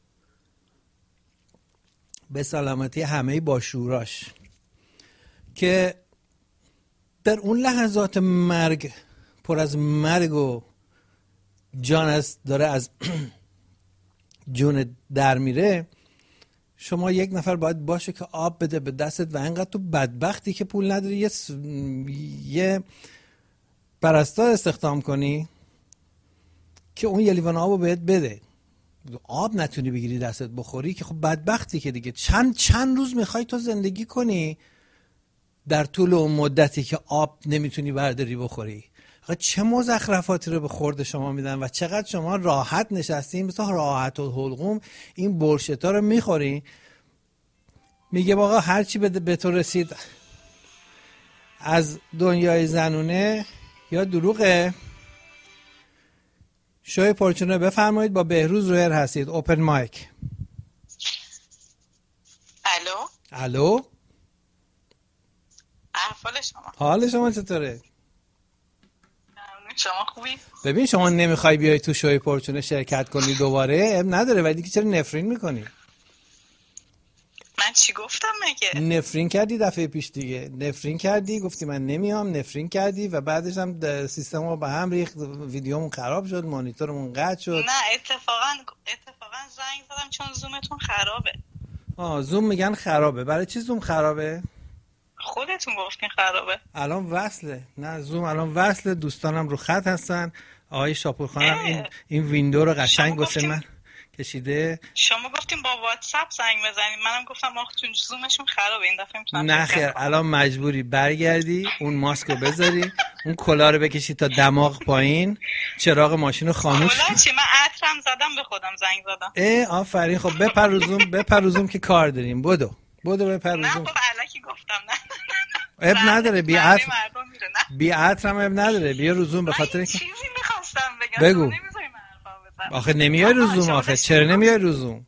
به سلامتی همه با شوراش که در اون لحظات مرگ پر از مرگ و جان است داره از جون در میره، شما یک نفر باید باشه که آب بده به دستت و اینقدر تو بدبختی که پول نداری یه, س... یه پرستار استخدام کنی که اون یه لیوان آب رو بهت بده. آب نتونی بگیری دستت بخوری که خب بدبختی که دیگه. چند چند روز میخوای تو زندگی کنی در طول اون مدتی که آب نمیتونی برداری بخوری؟ چه مزخرفاتی رو به خورد شما میدن و چقدر شما راحت نشستین مثلا راحت و حلقوم این برشتا رو میخورین. میگه آقا هرچی به تو رسید از دنیای زنونه یا دروغه. شوی پرچونه بفرمایید، با بهروز رویر هستید. اوپن مایک. الو الو احوال شما؟ حال شما چطوره؟ شما خوبی؟ ببین شما نمیخوای بیای تو شوی پرچونه شرکت کنی دوباره اب نداره، ولی دیگه چرا نفرین میکنی؟ من چی گفتم مگه؟ نفرین کردی دفعه پیش دیگه، نفرین کردی گفتی من نمیام، نفرین کردی و بعدش هم سیستم رو به هم ریخت، ویدیومون خراب شد، مانیتورمون قطع شد. نه اتفاقا اتفاقا زنگ زدم چون زومتون خرابه. آه زوم میگن خرابه. برای چی زوم خرابه؟ خودتون گفتین خرابه. الان وصله. نه زوم الان وصله. دوستانم رو خط هستن. آقای شاپور خانم این این ویندو رو قشنگ واسه من کشیده. شما گفتیم با واتساپ زنگ بزنید، منم گفتم آخ چون زومشون خرابه این دفعه میتونم. نه خیر الان مجبوری برگردی اون ماسک رو بذاری، اون کلا رو بکشی تا دماغ پایین، چراغ ماشین رو خاموش. کلا چی؟ من عطرم زدم به خودم زنگ زدم. اه آفرین. خب بپروزوم بپروزوم که کار داریم. بدو بدو بپروزوم. نه بابا الکی گفتم. نه اب نداره بی عطر بی عطرم اب نداره. بیا روزوم به خاطر اینکه چیزی می‌خواستم بگم. بگو. آخه نمیای روزوم. آخه چرا نمیای روزوم؟ اومدم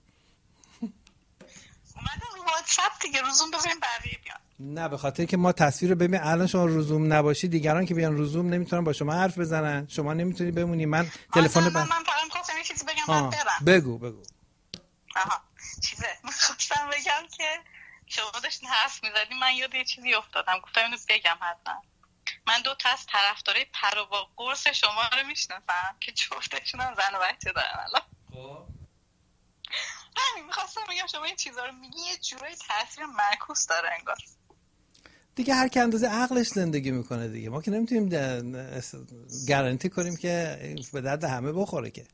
واتساپ دیگه. روزوم بذاریم بقیه بیان. نه به خاطر که ما تصویر رو ببین. الان شما روزوم نباشی دیگران که بیان روزوم نمیتونن با شما حرف بزنن، شما نمیتونی بمونی. من تلفن من من فقط می‌خواستم یه چیزی بگم بعد برم. بگو بگو. آها چیزه می‌خواستم بگم که شما داشتین حرف می‌زدین من یاد یه چیزی افتادم، گفتم اینو بگم حتما. من دو تا از طرفدارای پر و قرص شما رو میشناسم که جفتشون هم زن و بچه دارن الان. خب همین می‌خواستم بگم شما این چیزا رو میگی یه جورایی تاثیر معکوس داره انگار. دیگه هر کی اندازه عقلش زندگی میکنه دیگه. ما که نمیتونیم گارانتی کنیم که به درد همه بخوره که.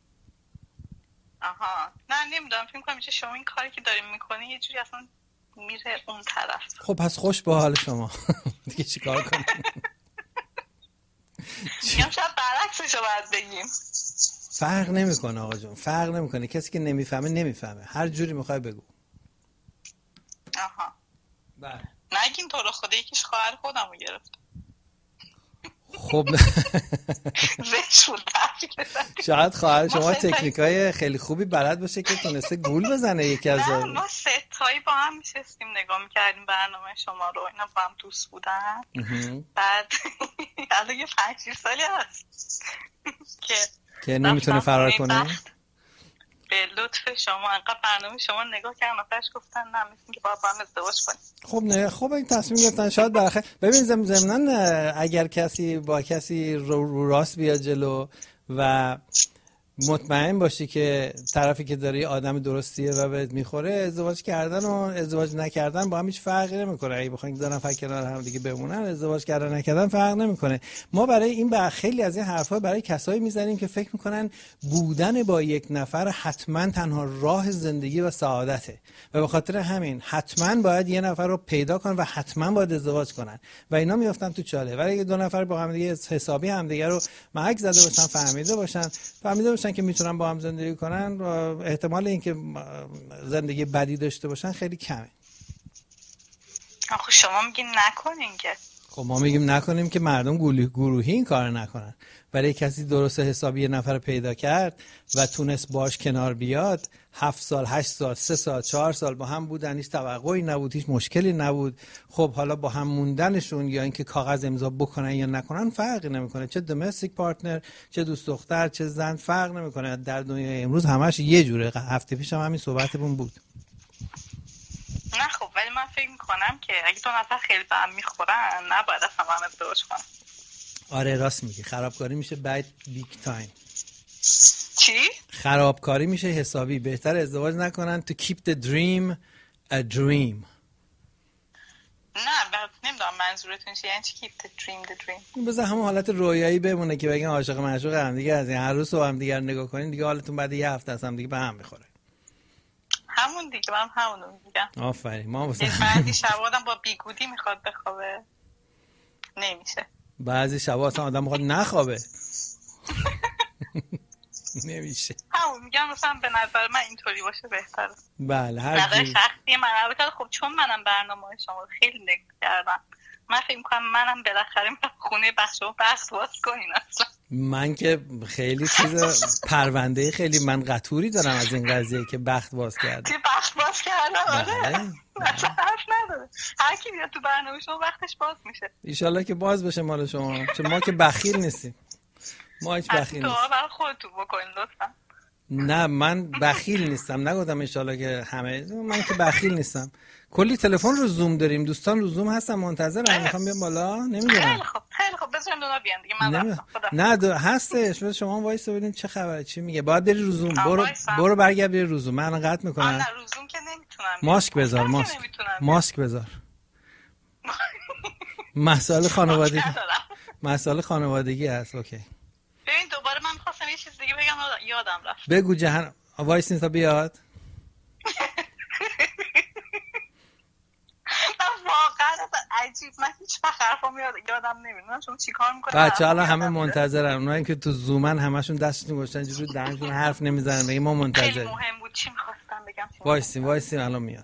آها نه نمیدونم، فکر می‌کنم شما این کاری که دارین میکنین یه جوری اصلا میره اون طرف. خب پس خوش به حال شما. دیگه چیکار کنیم؟ میگم شاید برعکسش رو باید بگیم. فرق نمیکنه آقا جون، فرق نمیکنه. کسی که نمیفهمه نمیفهمه، هر جوری میخوای بگو. آها بله نگین تو رو خدا یکیش خواهر خودم رو گرفت. خب شاید خواهر شما تکنیکای خیلی خوبی بلد باشه که تونسته گول بزنه یکی از نه ما ستایی با هم میشستیم نگاه میکردیم برنامه شما رو، اینا با هم دوست بودن. بعد الان یه پنج شیش سالی هست که که نمیتونه فرار کنه. به لطف شما انقدر برنامه شما نگاه کردم آخرش گفتن نه مثل که باید با هم ازدواج کنیم. خب نه خب این تصمیم گرفتن شاید برخه ببین ضمناً اگر کسی با کسی رو, رو راست بیاد جلو و مطمئن باشی که طرفی که داری آدم درستیه و بهت میخوره، ازدواج کردن و ازدواج نکردن با هم هیچ فرقی نمیکنه. اگه بخواید دو نفر کنار هم دیگه بمونن، ازدواج کردن نکردن فرق نمیکنه. ما برای این بر خیلی از این حرفا برای کسایی میزنیم که فکر میکنن بودن با یک نفر حتما تنها راه زندگی و سعادته و به خاطر همین حتما باید یه نفر رو پیدا کنن و حتما باید ازدواج کنن و اینا میافتن تو چاله. ولی اگه دو نفر با هم دیگه حسابی هم دیگه رو محک زده باشن، فهمیده باشن فهمیده باشن که میتونن با هم زندگی کنن، احتمال اینکه زندگی بدی داشته باشن خیلی کمه. آخه شما میگین نکنین که. خب ما میگیم نکنیم که مردم گروهی این کار نکنن. برای کسی درست حسابی یه نفر پیدا کرد و تونست باش کنار بیاد، هفت سال، هشت سال، سه سال، چهار سال با هم بودن، هیچ توقعی نبود، هیچ مشکلی نبود. خب حالا با هم موندنشون یا اینکه کاغذ امضا بکنن یا نکنن فرقی نمیکنه. چه دومستیک پارتنر، چه دوست دختر، چه زن، فرق نمیکنه. در دنیای امروز همش یه جوره. هفته پیش هم همین صحبتمون بود. نه خب ولی من فکر میکنم که اگه دو نفر خیلی به هم میخورن نباید اصلا با هم ازدواج کنن. آره راست میگی. خرابکاری میشه بعد بیگ تایم. چی؟ خرابکاری میشه حسابی. بهتر ازدواج نکنن to keep the dream a dream. نه نمیدونم منظورتون چیه. یعنی چی keep the dream the dream؟ بذار همون حالت رویایی بمونه که بگن عاشق معشوق هم دیگه از این هر روز با هم دیگه نگاه کنین دیگه حالتون بعد یه هفته از هم دیگه به هم میخوره. همون دیگه من همونو میگم. آفرین. ما واسه بعضی شب آدم با بیگودی میخواد بخوابه نمیشه. بعضی شب اصلا آدم میخواد نخوابه نمیشه. همون میگم مثلا به نظر من اینطوری باشه بهتره. بله هر نظر جور. شخصی من البته خب چون منم برنامه شما رو خیلی نگاه کردم من فکر میکنم منم بالاخره میرم خونه بخش و بخش باز کنین. اصلا من که خیلی چیز پرونده خیلی من قطوری دارم از این قضیه که بخت باز کرده. که بخش باز کردم آره. بله. اصلا حرف نداره. هر کی بیاد تو برنامه شما وقتش باز میشه. ایشالله که باز بشه مال شما. چون ما که بخیل نیستیم. ما هیچ بخیل نیستیم. دعا برای خودتون بکنین لطفا. نه من بخیل نیستم. نگفتم ایشالله که همه. من که بخیل نیستم. کلی تلفن رو زوم داریم. دوستان رو زوم هستن منتظرن میخوام بیام بالا. نمیدونم. خیلی خوب خیلی خوب بذاریم دونا بیان دیگه من نمی... رفتم. خدا نه دو... هستش. بس شما وایس ببینیم چه خبره چی میگه. باید بری رو زوم. برو برو برگرد بری رو زوم. من الان قطع میکنم. نه رو زوم که نمیتونم. ماسک بذار. ماسک ماسک بذار. مسائل خانوادگی مسائل خانوادگی هست. اوکی. ببین دوباره من می‌خواستم یه چیز دیگه بگم یادم رفت. بگو جهان وایس نیستا بیاد. واقعا عجیب. من هیچ وقت حرفم یادم نمیاد. شما چیکار می‌کنید؟ بچه‌ها الان همه منتظرن. اونایی که تو زومن همشون دستشون گذاشتن جوری دهنشون حرف نمیزنن. بگیم ما منتظریم. خیلی مهم بود. چی می‌خواستم بگم؟ وایسی وایسی الان میاد.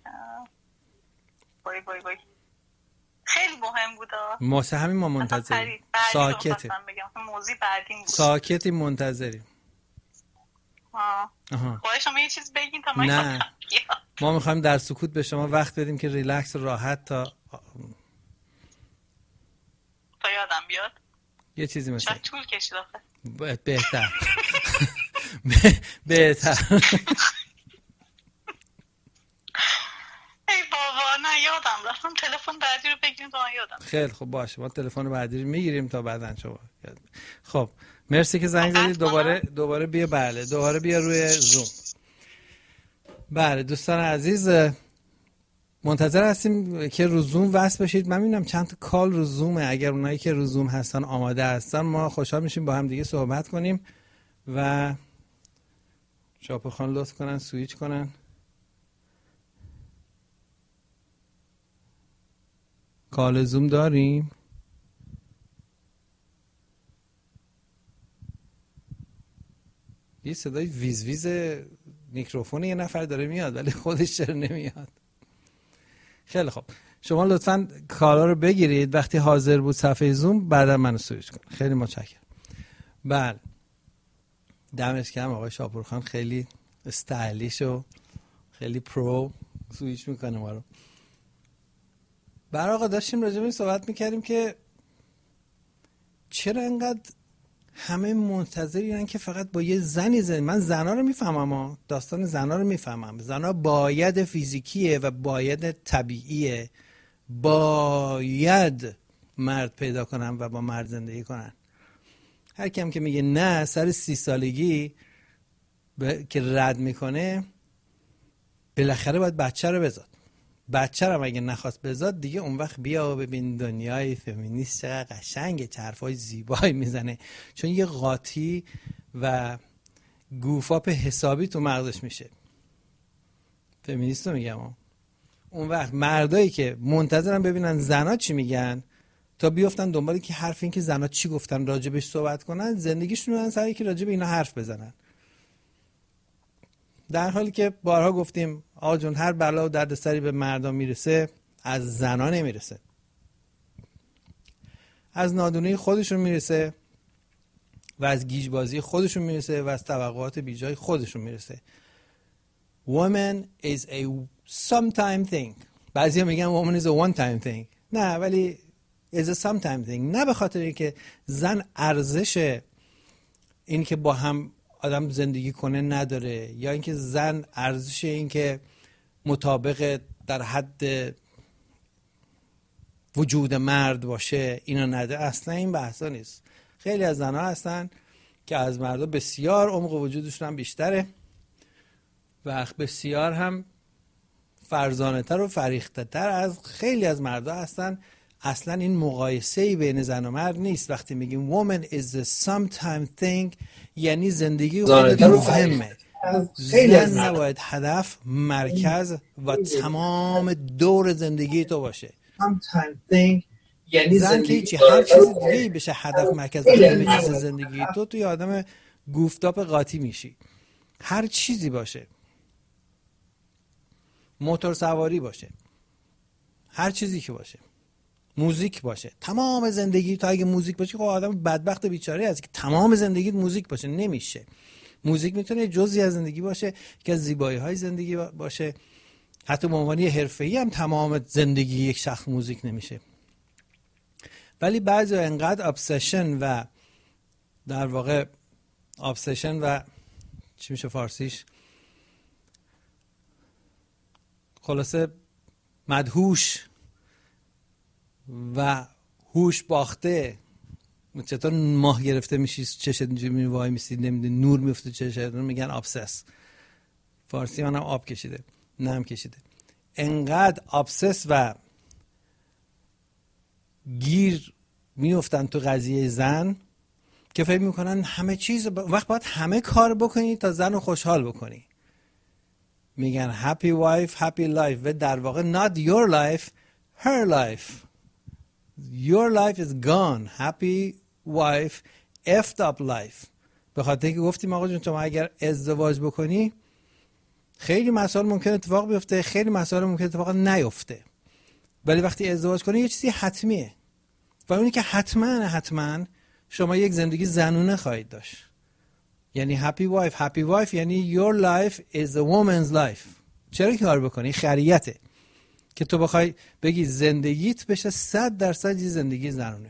وای وای وای. خیلی مهم بود. واسه همین ما منتظریم. ساکتی. موضوع بعدی بود. ساکتی منتظریم. آها. آها. خواهش شما یه چیز بگین تا من نه. ما میخوایم در سکوت به شما وقت بدیم که ریلکس راحت تا تا یادم بیاد. یه چیزی مثلا شاید طول کشید آخه. ب... بهتر بهتر ای بابا نه یادم رفتم. تلفن بعدی رو بگیریم تا من یادم. خیل خب باشه ما تلفن بعدی رو میگیریم تا بعداً شما. خب مرسی که زنگ زدید. دوباره دوباره بیا. بله دوباره بیا روی زوم. بله دوستان عزیز منتظر هستیم که رو زوم وصل بشید. من میبینم چند تا کال رو زومه. اگر اونایی که رو زوم هستن آماده هستن ما خوشحال میشیم با هم دیگه صحبت کنیم و شاپخان لطف کنن سویچ کنن. کال زوم داریم. یه صدای ویز ویز میکروفون یه نفر داره میاد ولی خودش چرا نمیاد. خیلی خوب شما لطفاً کالا رو بگیرید. وقتی حاضر بود صفحه زوم بعدا منو سویچ کن. خیلی متشکرم. بله دمش گرم آقای شاپورخان. خیلی استایلیش و خیلی پرو سویچ میکنه ما رو. برای آقا داشتیم راجع به این صحبت میکردیم که چرا انقدر همه منتظرین که فقط با یه زنی زن. من زنا رو میفهمم ها. داستان زنا رو میفهمم. زنا باید فیزیکیه و باید طبیعیه. باید مرد پیدا کنن و با مرد زندگی کنن. هر کیم که میگه نه سر سی سالگی ب... که رد میکنه بالاخره باید بچه رو بزاد. بچه رو اگه نخواست بزاد دیگه اون وقت بیا و ببین دنیای فمینیست چقدر قشنگه، چه حرفای زیبایی میزنه، چون یه قاطی و گوفاپ حسابی تو مغزش میشه. فمینیست رو میگم ها. اون وقت مردایی که منتظرن ببینن زنا چی میگن تا بیفتن دنبالی که حرف این که زنا چی گفتن راجبش صحبت کنن، زندگیشون رو سعی که راجب اینا حرف بزنن. در حالی که بارها گفتیم آقا جون هر بلا و دردسری به مردم میرسه از زنا نمیرسه، از نادونی خودشون میرسه و از گیجبازی خودشون میرسه و از توقعات بیجای خودشون میرسه. Woman is a sometime thing. بعضی ها میگن woman is a one time thing. نه ولی is a sometime thing. نه به خاطر اینکه زن ارزش این که با هم آدم زندگی کنه نداره، یا اینکه زن ارزش این که مطابق در حد وجود مرد باشه اینا نداره. اصلا این بحثا نیست. خیلی از زنها هستن که از مردا بسیار عمق وجودشون هم بیشتره و بسیار هم فرزانه تر و فریخته تر از خیلی از مردا هستن. اصلا این مقایسه‌ای بین زن و مرد نیست. وقتی میگیم woman is a sometime thing یعنی زندگی خودت مهمه. زن نباید هدف، مرکز و تمام دور زندگی تو باشه. زن که هیچی، هر چیز دیگه بشه هدف، مرکز و همه چیز زندگی تو، توی آدم گوفتاپ قاطی میشی. هر چیزی باشه، موتور سواری باشه، هر چیزی که باشه، موزیک باشه، تمام زندگی تو اگه موزیک باشه خب آدم بدبخت بیچاره هست که تمام زندگیت موزیک باشه. نمیشه. موزیک میتونه جزئی از زندگی باشه که از زیبایی های زندگی باشه. حتی به عنوان حرفه‌ای هم تمام زندگی یک شخص موزیک نمیشه. ولی بعضی انقدر ابسشن و در واقع ابسشن و چی میشه فارسیش، خلاصه مدهوش و هوش باخته، چطور ماه گرفته میشی چشت اینجوری می وای میسی نمیدونی نور میفته چشت، میگن ابسس. فارسی منم آب کشیده نم کشیده. انقدر ابسس و گیر میفتن تو قضیه زن که فکر میکنن همه چیز ب... وقت باید همه کار بکنی تا زن رو خوشحال بکنی. میگن happy wife happy life و در واقع not your life her life. Your life is gone. Happy wife effed up life. به خاطر که گفتیم آقا جون تو اگر ازدواج بکنی خیلی مسائل ممکن اتفاق بیفته، خیلی مسائل ممکن اتفاق نیفته، ولی وقتی ازدواج کنی یه چیزی حتمیه و اونی که حتما حتما شما یک زندگی زنونه خواهید داشت. یعنی happy wife happy wife یعنی your life is a woman's life. چرا کار بکنی؟ خریته که تو بخوای بگی زندگیت بشه صد درصد یه زندگی زنونه.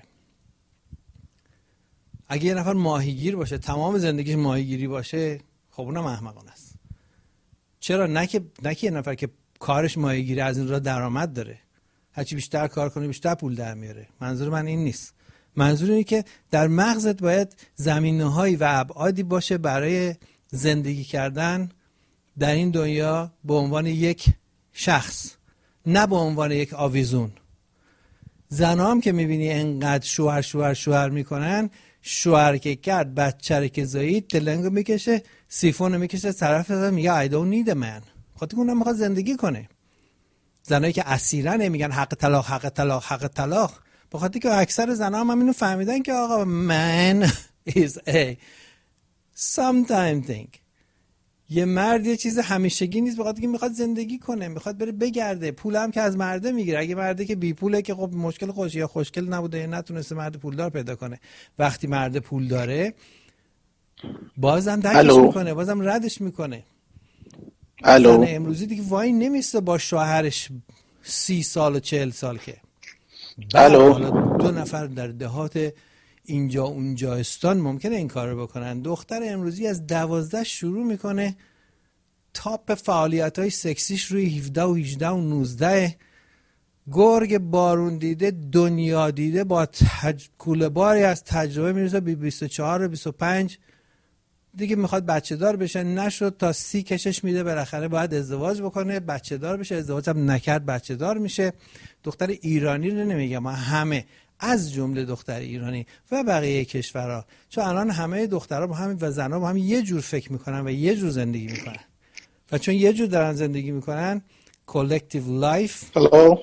اگه یه نفر ماهیگیر باشه تمام زندگیش ماهیگیری باشه خب اونم احمقانه است. چرا؟ نه که نه که یه نفر که کارش ماهیگیری از این راه درآمد داره، هرچی بیشتر کار کنه بیشتر پول در میاره. منظور من این نیست. منظور اینه که در مغزت باید زمینه‌هایی و ابعادی باشه برای زندگی کردن در این دنیا به عنوان یک شخص، نه به عنوان یک آویزون. زنها هم که میبینی انقدر شوهر شوهر شوهر میکنن، شوهر که کرد بچه رو که زایید تلنگو میکشه، سیفون میکشه طرف میگه I don't need a man. خاطر اونم میخواد زندگی کنه. زنایی که اسیرن میگن حق طلاق حق طلاق حق طلاق، به خاطر که اکثر زنها هم اینو فهمیدن که آقا man is a sometime thing. یه مرد یه چیز همیشگی نیست، به خاطر که میخواد زندگی کنه، میخواد بره بگرده. پول هم که از مرده میگیره. اگه مرده که بی پوله که خب مشکل خودش، یا خوشگل نبوده یا نتونسته مرد پولدار پیدا کنه. وقتی مرد پول داره بازم دکش میکنه، بازم ردش میکنه. زن امروزی دیگه وای نمیسته با شوهرش سی سال و چهل سال که. حالا دو نفر در دهات اینجا اونجا استان ممکنه این کار رو بکنن. دختر امروزی از دوازده شروع میکنه، تاپ فعالیت های سکسیش روی هفده و هجده و نوزده، گرگ بارون دیده دنیا دیده با تج... کوله باری از تجربه میرسه به بیست و چهار و بیست و پنج، دیگه میخواد بچه دار بشه، نشد تا سی کشش میده، بالاخره باید ازدواج بکنه، بچه دار بشه، ازدواج هم نکرد بچه دار میشه. دختر ایرانی رو نمیگم، ما همه از جمله دختر ایرانی و بقیه کشورها، چون الان همه دخترها با همین و زنها با همین یه جور فکر میکنن و یه جور زندگی میکنن و چون یه جور دارن زندگی میکنن collective life Hello.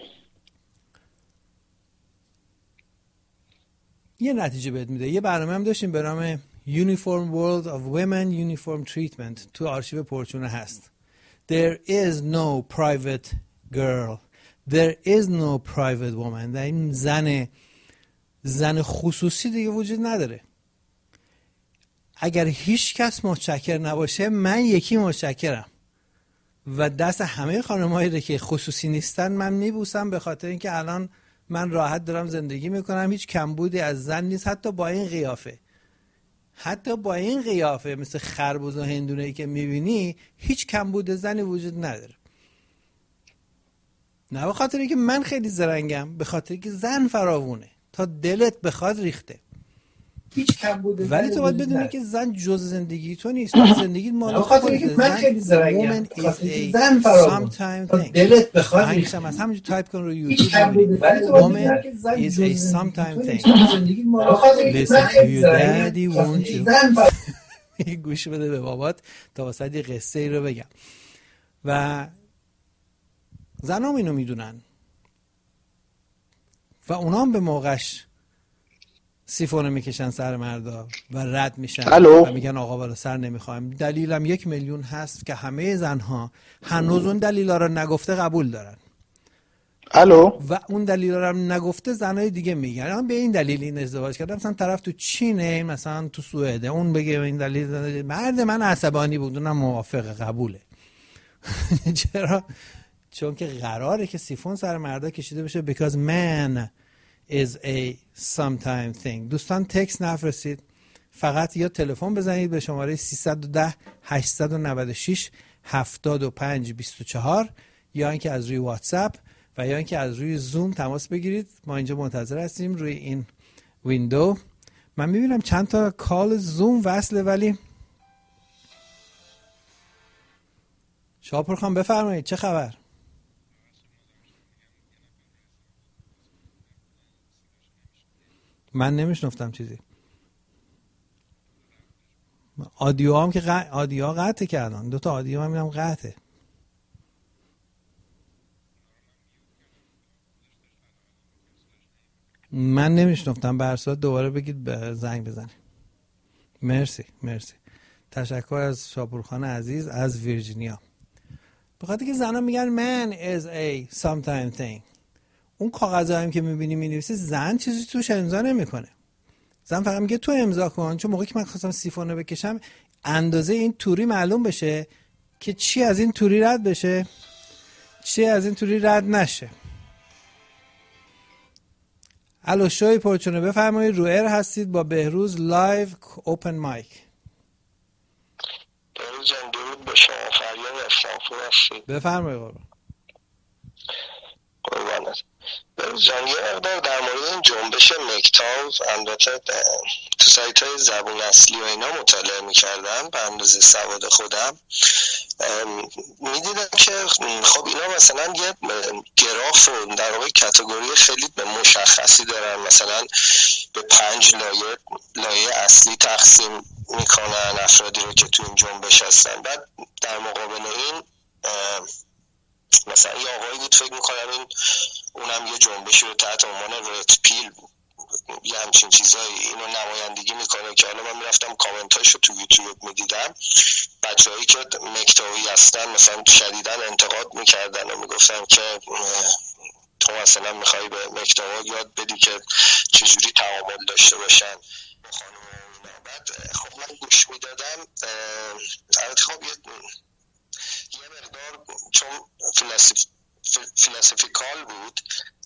یه نتیجه بهت میده. یه برنامه هم داشتیم به نام Uniform World of Women Uniform Treatment، تو آرشیو پرچونه هست. There is no private girl, there is no private woman. در این زن زن خصوصی دیگه وجود نداره. اگر هیچ کس متشکر نباشه، من یکی متشکرم و دست همه خانم‌هایی که خصوصی نیستن من میبوسم، به خاطر اینکه الان من راحت دارم زندگی میکنم، هیچ کمبودی از زن نیست، حتی با این قیافه حتی با این قیافه مثل خربوز و هندونه‌ای که میبینی هیچ کمبود زنی وجود نداره. نه به خاطر اینکه من خیلی زرنگم، به خاطر اینکه زن فراوونه تا دلت بخواد ریخته. هیچ کمبود ولی تو باید بدونی که زن جز زندگی تو نیست، زندگی مال خودت. من خیلی زرنگم، زن فراوونه تا دلت بخواد ریخته. از همونجا تایپ کن رو یوتیوب ببین woman is a sometime thing. Listen to your daddy won't you. گوش بده به بابات تا واسه یه قصه ای رو بگم. و زنام اینو میدونن و اونام به موقعش سیفونو میکشن سر مردا و رد میشن Hello. و میگن آقا بالا سر نمیخوایم. دلیلم یک میلیون هست که همه زنها هنوز اون دلیلا رو نگفته قبول دارن. الو. و اون دلیلا رو هم نگفته زنای دیگه میگن من به این دلیل این ازدواج کردم. مثلا طرف تو چینه، مثلا تو سوئد، اون بگه این دلیل مرد من عصبانی بود، اونم موافق قبوله. چرا؟ چون که قراره که سیفون سر مردا کشیده بشه because man is a sometime thing. دوستان تکست نفرستید، فقط یا تلفن بزنید به شماره سیصد و ده هشتصد و نود و شش هفتاد و پنج بیست و چهار یا اینکه از روی واتساپ و یا اینکه از روی زوم تماس بگیرید. ما اینجا منتظر هستیم روی این ویندو. من میبینم چند تا کال زوم وصله، ولی شاپور خان بفرمایید چه خبر؟ من نمیشنفتم چیزی. آدیو هم که ق... آدیو ها قطعه کردن، دوتا آدیو هم میرم قطعه. من نمیشنفتم، به هر صورت دوباره بگید به زنگ بزنید. مرسی مرسی. تشکر از شاپورخان عزیز از ویرجینیا. بخاطر که زنها میگن man is a sometime thing. اون کاغذایی که میبینی مینویسه زن چیزی توش امضا نمیکنه. زن فقط میگه تو امضا کن، چون موقعی که من خواستم سیفونو بکشم اندازه این توری معلوم بشه که چی از این توری رد بشه چی از این توری رد نشه. الو شوی پرچونه بفرمایید، رو ایر هستید با بهروز لایو اوپن مایک. بهروز جان درود به شما، فریاد هستم، خوب هستید؟ بفرمایید قربان. قربانت. بهروز جان یه مقدار در مورد این جنبش مکتاو البته تو سایت های زبون اصلی و اینا مطالعه میکردم به اندازه سواد خودم، میدیدم که خب اینا مثلا یه گراف و در واقع کاتگوری خیلی مشخصی دارن، مثلا به پنج لایه لایه اصلی تقسیم میکنن افرادی رو که تو این جنبش هستن. بعد در مقابل این مثلا یه آقایی بود فکر میکنم این اونم یه جنبشی رو تحت عنوان رد پیل یه همچین چیزایی اینو نمایندگی میکنه که حالا من میرفتم کامنتاشو تو یوتیوب میدیدم، بچه هایی که مکتاوی هستن مثلا شدیدن انتقاد میکردن و میگفتن که تو مثلا میخوایی به مکتاوا یاد بدی که چجوری تعامل داشته باشن با خانم و اینا. بعد خب من گوش میدادم، البته خب یه یه مقدار چون فلسف... فلسفیکال بود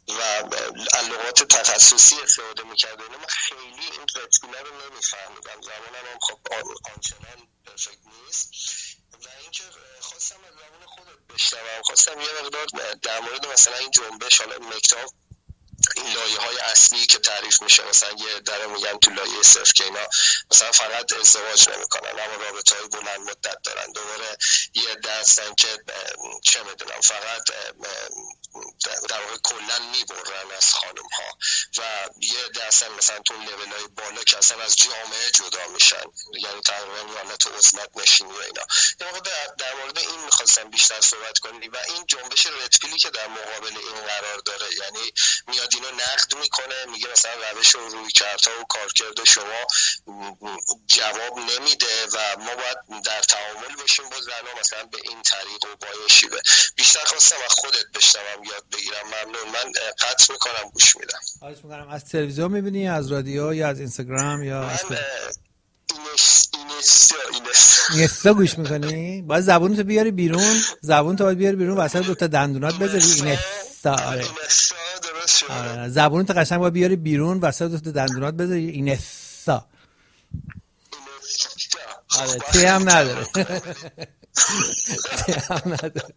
و لغات تخصصی استفاده میکرد. من خیلی این رتبیلا رو نمیفهمیدم، زبانم هم خب آنچنان پرفکت نیست. و اینکه خواستم از زبان خودت بشنوم، خواستم یه مقدار در مورد مثلا این جنبش، حالا مکتاب این لایه های اصلی که تعریف میشه، مثلا یه در میگن تو لایه صفر که اینا مثلا فقط ازدواج نمیکنن اما رابطه های بلند مدت دارن، دوباره یه دستن که چه میدونم فقط در واقع کلا میبرن از خانم ها، و یه دستن مثلا تو لیول های بالا که اصلا از جامعه جدا میشن، یعنی تقریبا یه حالت عصمت نشینی و اینا. در, در مورد این میخواستم بیشتر صحبت کنی و این جنبش ردپیلی که در مقابل این قرار داره، یعنی میاد اینو نقد میکنه، میگه مثلا روش و رویکردها و کارکرد شما جواب نمیده و ما باید در تعامل باشیم با زنها مثلا به این طریق و با این شیوه. بیشتر خواستم از خودت بشنوم، یاد بگیرم. ممنون. من قطع میکنم، گوش میدم. خواهش میکنم. از تلویزیون میبینی، از رادیو، یا از اینستاگرام، یا من از اینستا اینستا اینستا گوش میکنی؟ باید زبونتو بیاری بیرون، زبونتو باید بیاری بیرون، وسط دو تا دندونات بذاری. اینستا. آره آره، زبونتو قشنگ باید بیاری بیرون، وسط دو تا دندونات بذاری. اینستا. آره، تی هم نداره. تی هم نداره.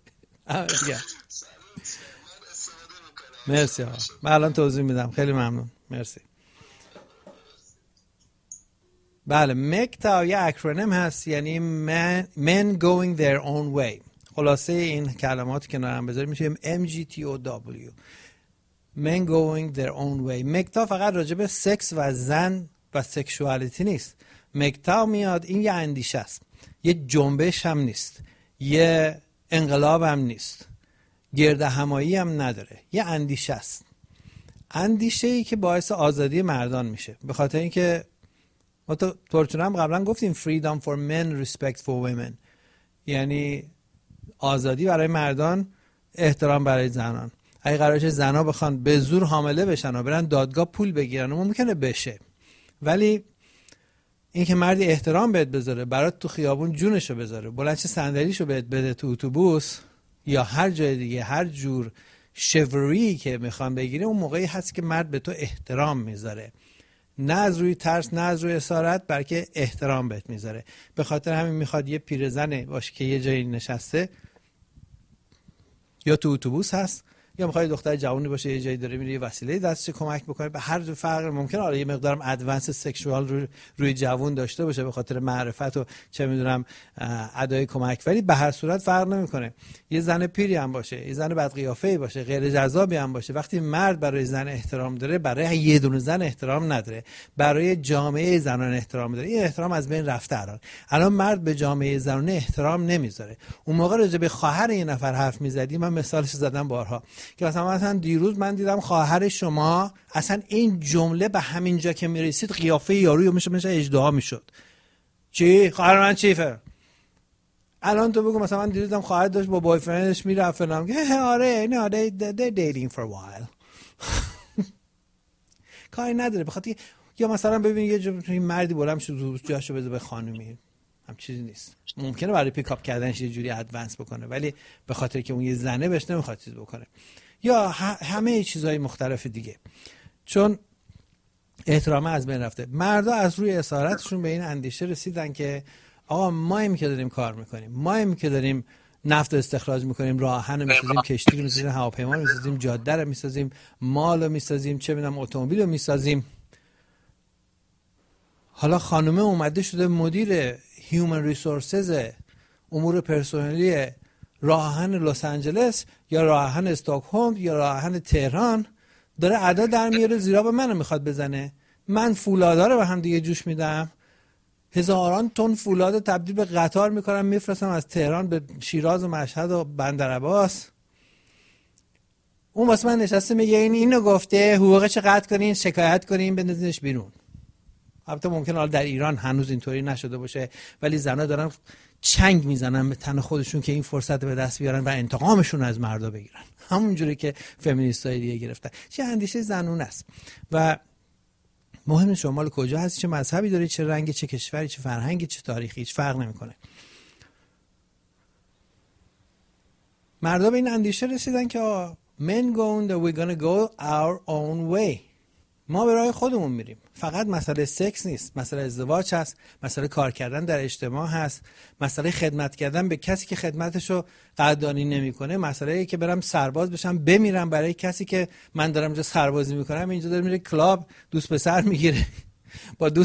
مرسی ها. من الان توضیح میدم. خیلی ممنون. مرسی. بله، مکتا یه اکرونیم هست، یعنی men, men going their own way. خلاصه این کلمات که نرم بذاریم میشه ام جی تی او دبلیو. men going their own way. مکتا فقط راجع به سکس و زن و سکشوالیتی نیست. مکتا میاد، این یه اندیشه است، یه جنبش هم نیست، یه انقلاب هم نیست، گرد همایی هم نداره، یه اندیشه است. اندیشه ای که باعث آزادی مردان میشه، به خاطر اینکه ما تو تورچون هم قبلا گفتیم freedom for men, respect for women، یعنی آزادی برای مردان، احترام برای زنان. اگه قرارش زنا بخوان به زور حامله بشن و برن دادگاه پول بگیرن، ممکنه بشه، ولی این که مردی احترام بهت بذاره، برات تو خیابون جونشو بذاره، بلندش صندلیشو بهت بده تو اتوبوس یا هر جای دیگه، هر جور شوری که میخوان بگیره، اون موقعی هست که مرد به تو احترام میذاره، نه از روی ترس، نه از روی اسارت، بلکه احترام بهت میذاره. به خاطر همین میخواد یه پیرزنه باشه که یه جایی نشسته یا تو اتوبوس هست، یا میخواد دختر جوانی باشه یه جایی داره میره، یه وسیله دستش کمک بکنه. به هر جور فرق ممکنه آره یه مقدارم ادوانس سکشوال روی روی جوان داشته باشه به خاطر معرفت و چه میدونم ادای کمک، ولی به هر صورت فرق نمیکنه. یه زن پیری هم باشه، یه زن بد قیافه‌ای باشه، غیر جذابی هم باشه، وقتی مرد برای زن احترام داره، برای یه دونه زن احترام نداره، برای جامعه زنان احترام داره. این احترام از بین رفته الان. الان مرد به جامعه زنانه احترام نمیذاره. اون موقع راجع به خواهر این نفر حرف میزدی، من مثالش زدم بارها که مثلا مثلا دیروز من دیدم خواهر شما، اصلا این جمله به همین جا که میرسید قیافه یارو میشه میشه اژدها میشد. چی خواهر من چیفر؟ الان تو بگو مثلا من دیروز دیدم خواهر داشت با بای فرندش میرفت فلان، که آره نه they they dating for a while. کاری نداره، بخاطر یا مثلا ببین یه جوری مردی بلند شد جاشو بده به خانومی، هم چیزی نیست. ممکنه برای پیکاپ کردنش یه جوری ادوانس بکنه، ولی به خاطر که اون یه زنه بهش نمیخواد چیز بکنه. یا همه چیزهای مختلف دیگه، چون احترام از بین رفته. مردا از روی اسارتشون به این اندیشه رسیدن که آقا ماییم که داریم کار میکنیم، ماییم که داریم نفت استخراج میکنیم، راه آهن میسازیم، کشتی رو میسازیم، هواپیما رو میسازیم، جاده رو میسازیم، مال رو میسازیم، چه میدونم اتومبیل رو میسازیم. حالا خانومه اومده شده مدیر هیومن ریسورسز، امور پرسنلی راه آهن لس آنجلس یا راه آهن استکهلم یا راه آهن تهران، داره ادا در میاره، زیرا به منو میخواد بزنه. من فولادا رو به هم دیگه جوش میدم، هزاران تن فولاد تبدیل به قطار میکنم، میفرستم از تهران به شیراز و مشهد و بندرعباس. اون واسه من نشسته میگه این اینو گفته، حقوقش قطع کنین، شکایت کنین، بندازینش بیرون. البته ممکن حالا در ایران هنوز اینطوری نشده باشه، ولی زنا دارن چنگ میزنن به تن خودشون که این فرصت به دست بیارن و انتقامشون از مردا بگیرن، همونجوری که فمینیستای دیگه گرفتن. چه اندیشه زنونه است و مهم شمال کجا هستی، چه مذهبی داری، چه رنگی، چه کشوری، چه فرهنگی، چه تاریخی، هیچ فرق نمیکنه. مردا به این اندیشه رسیدن که men going that we're gonna go our own way. ما به راه خودمون میریم. فقط مسئله سکس نیست، مسئله ازدواج هست، مسئله کار کردن در اجتماع هست، مسئله خدمت کردن به کسی که خدمتشو قدردانی نمیکنه، مسئله ای که برم سرباز بشم بمیرم برای کسی که من دارم اینجا سربازی میکنم، اینجا داره میره کلاب دوست پسر میگیره با دوست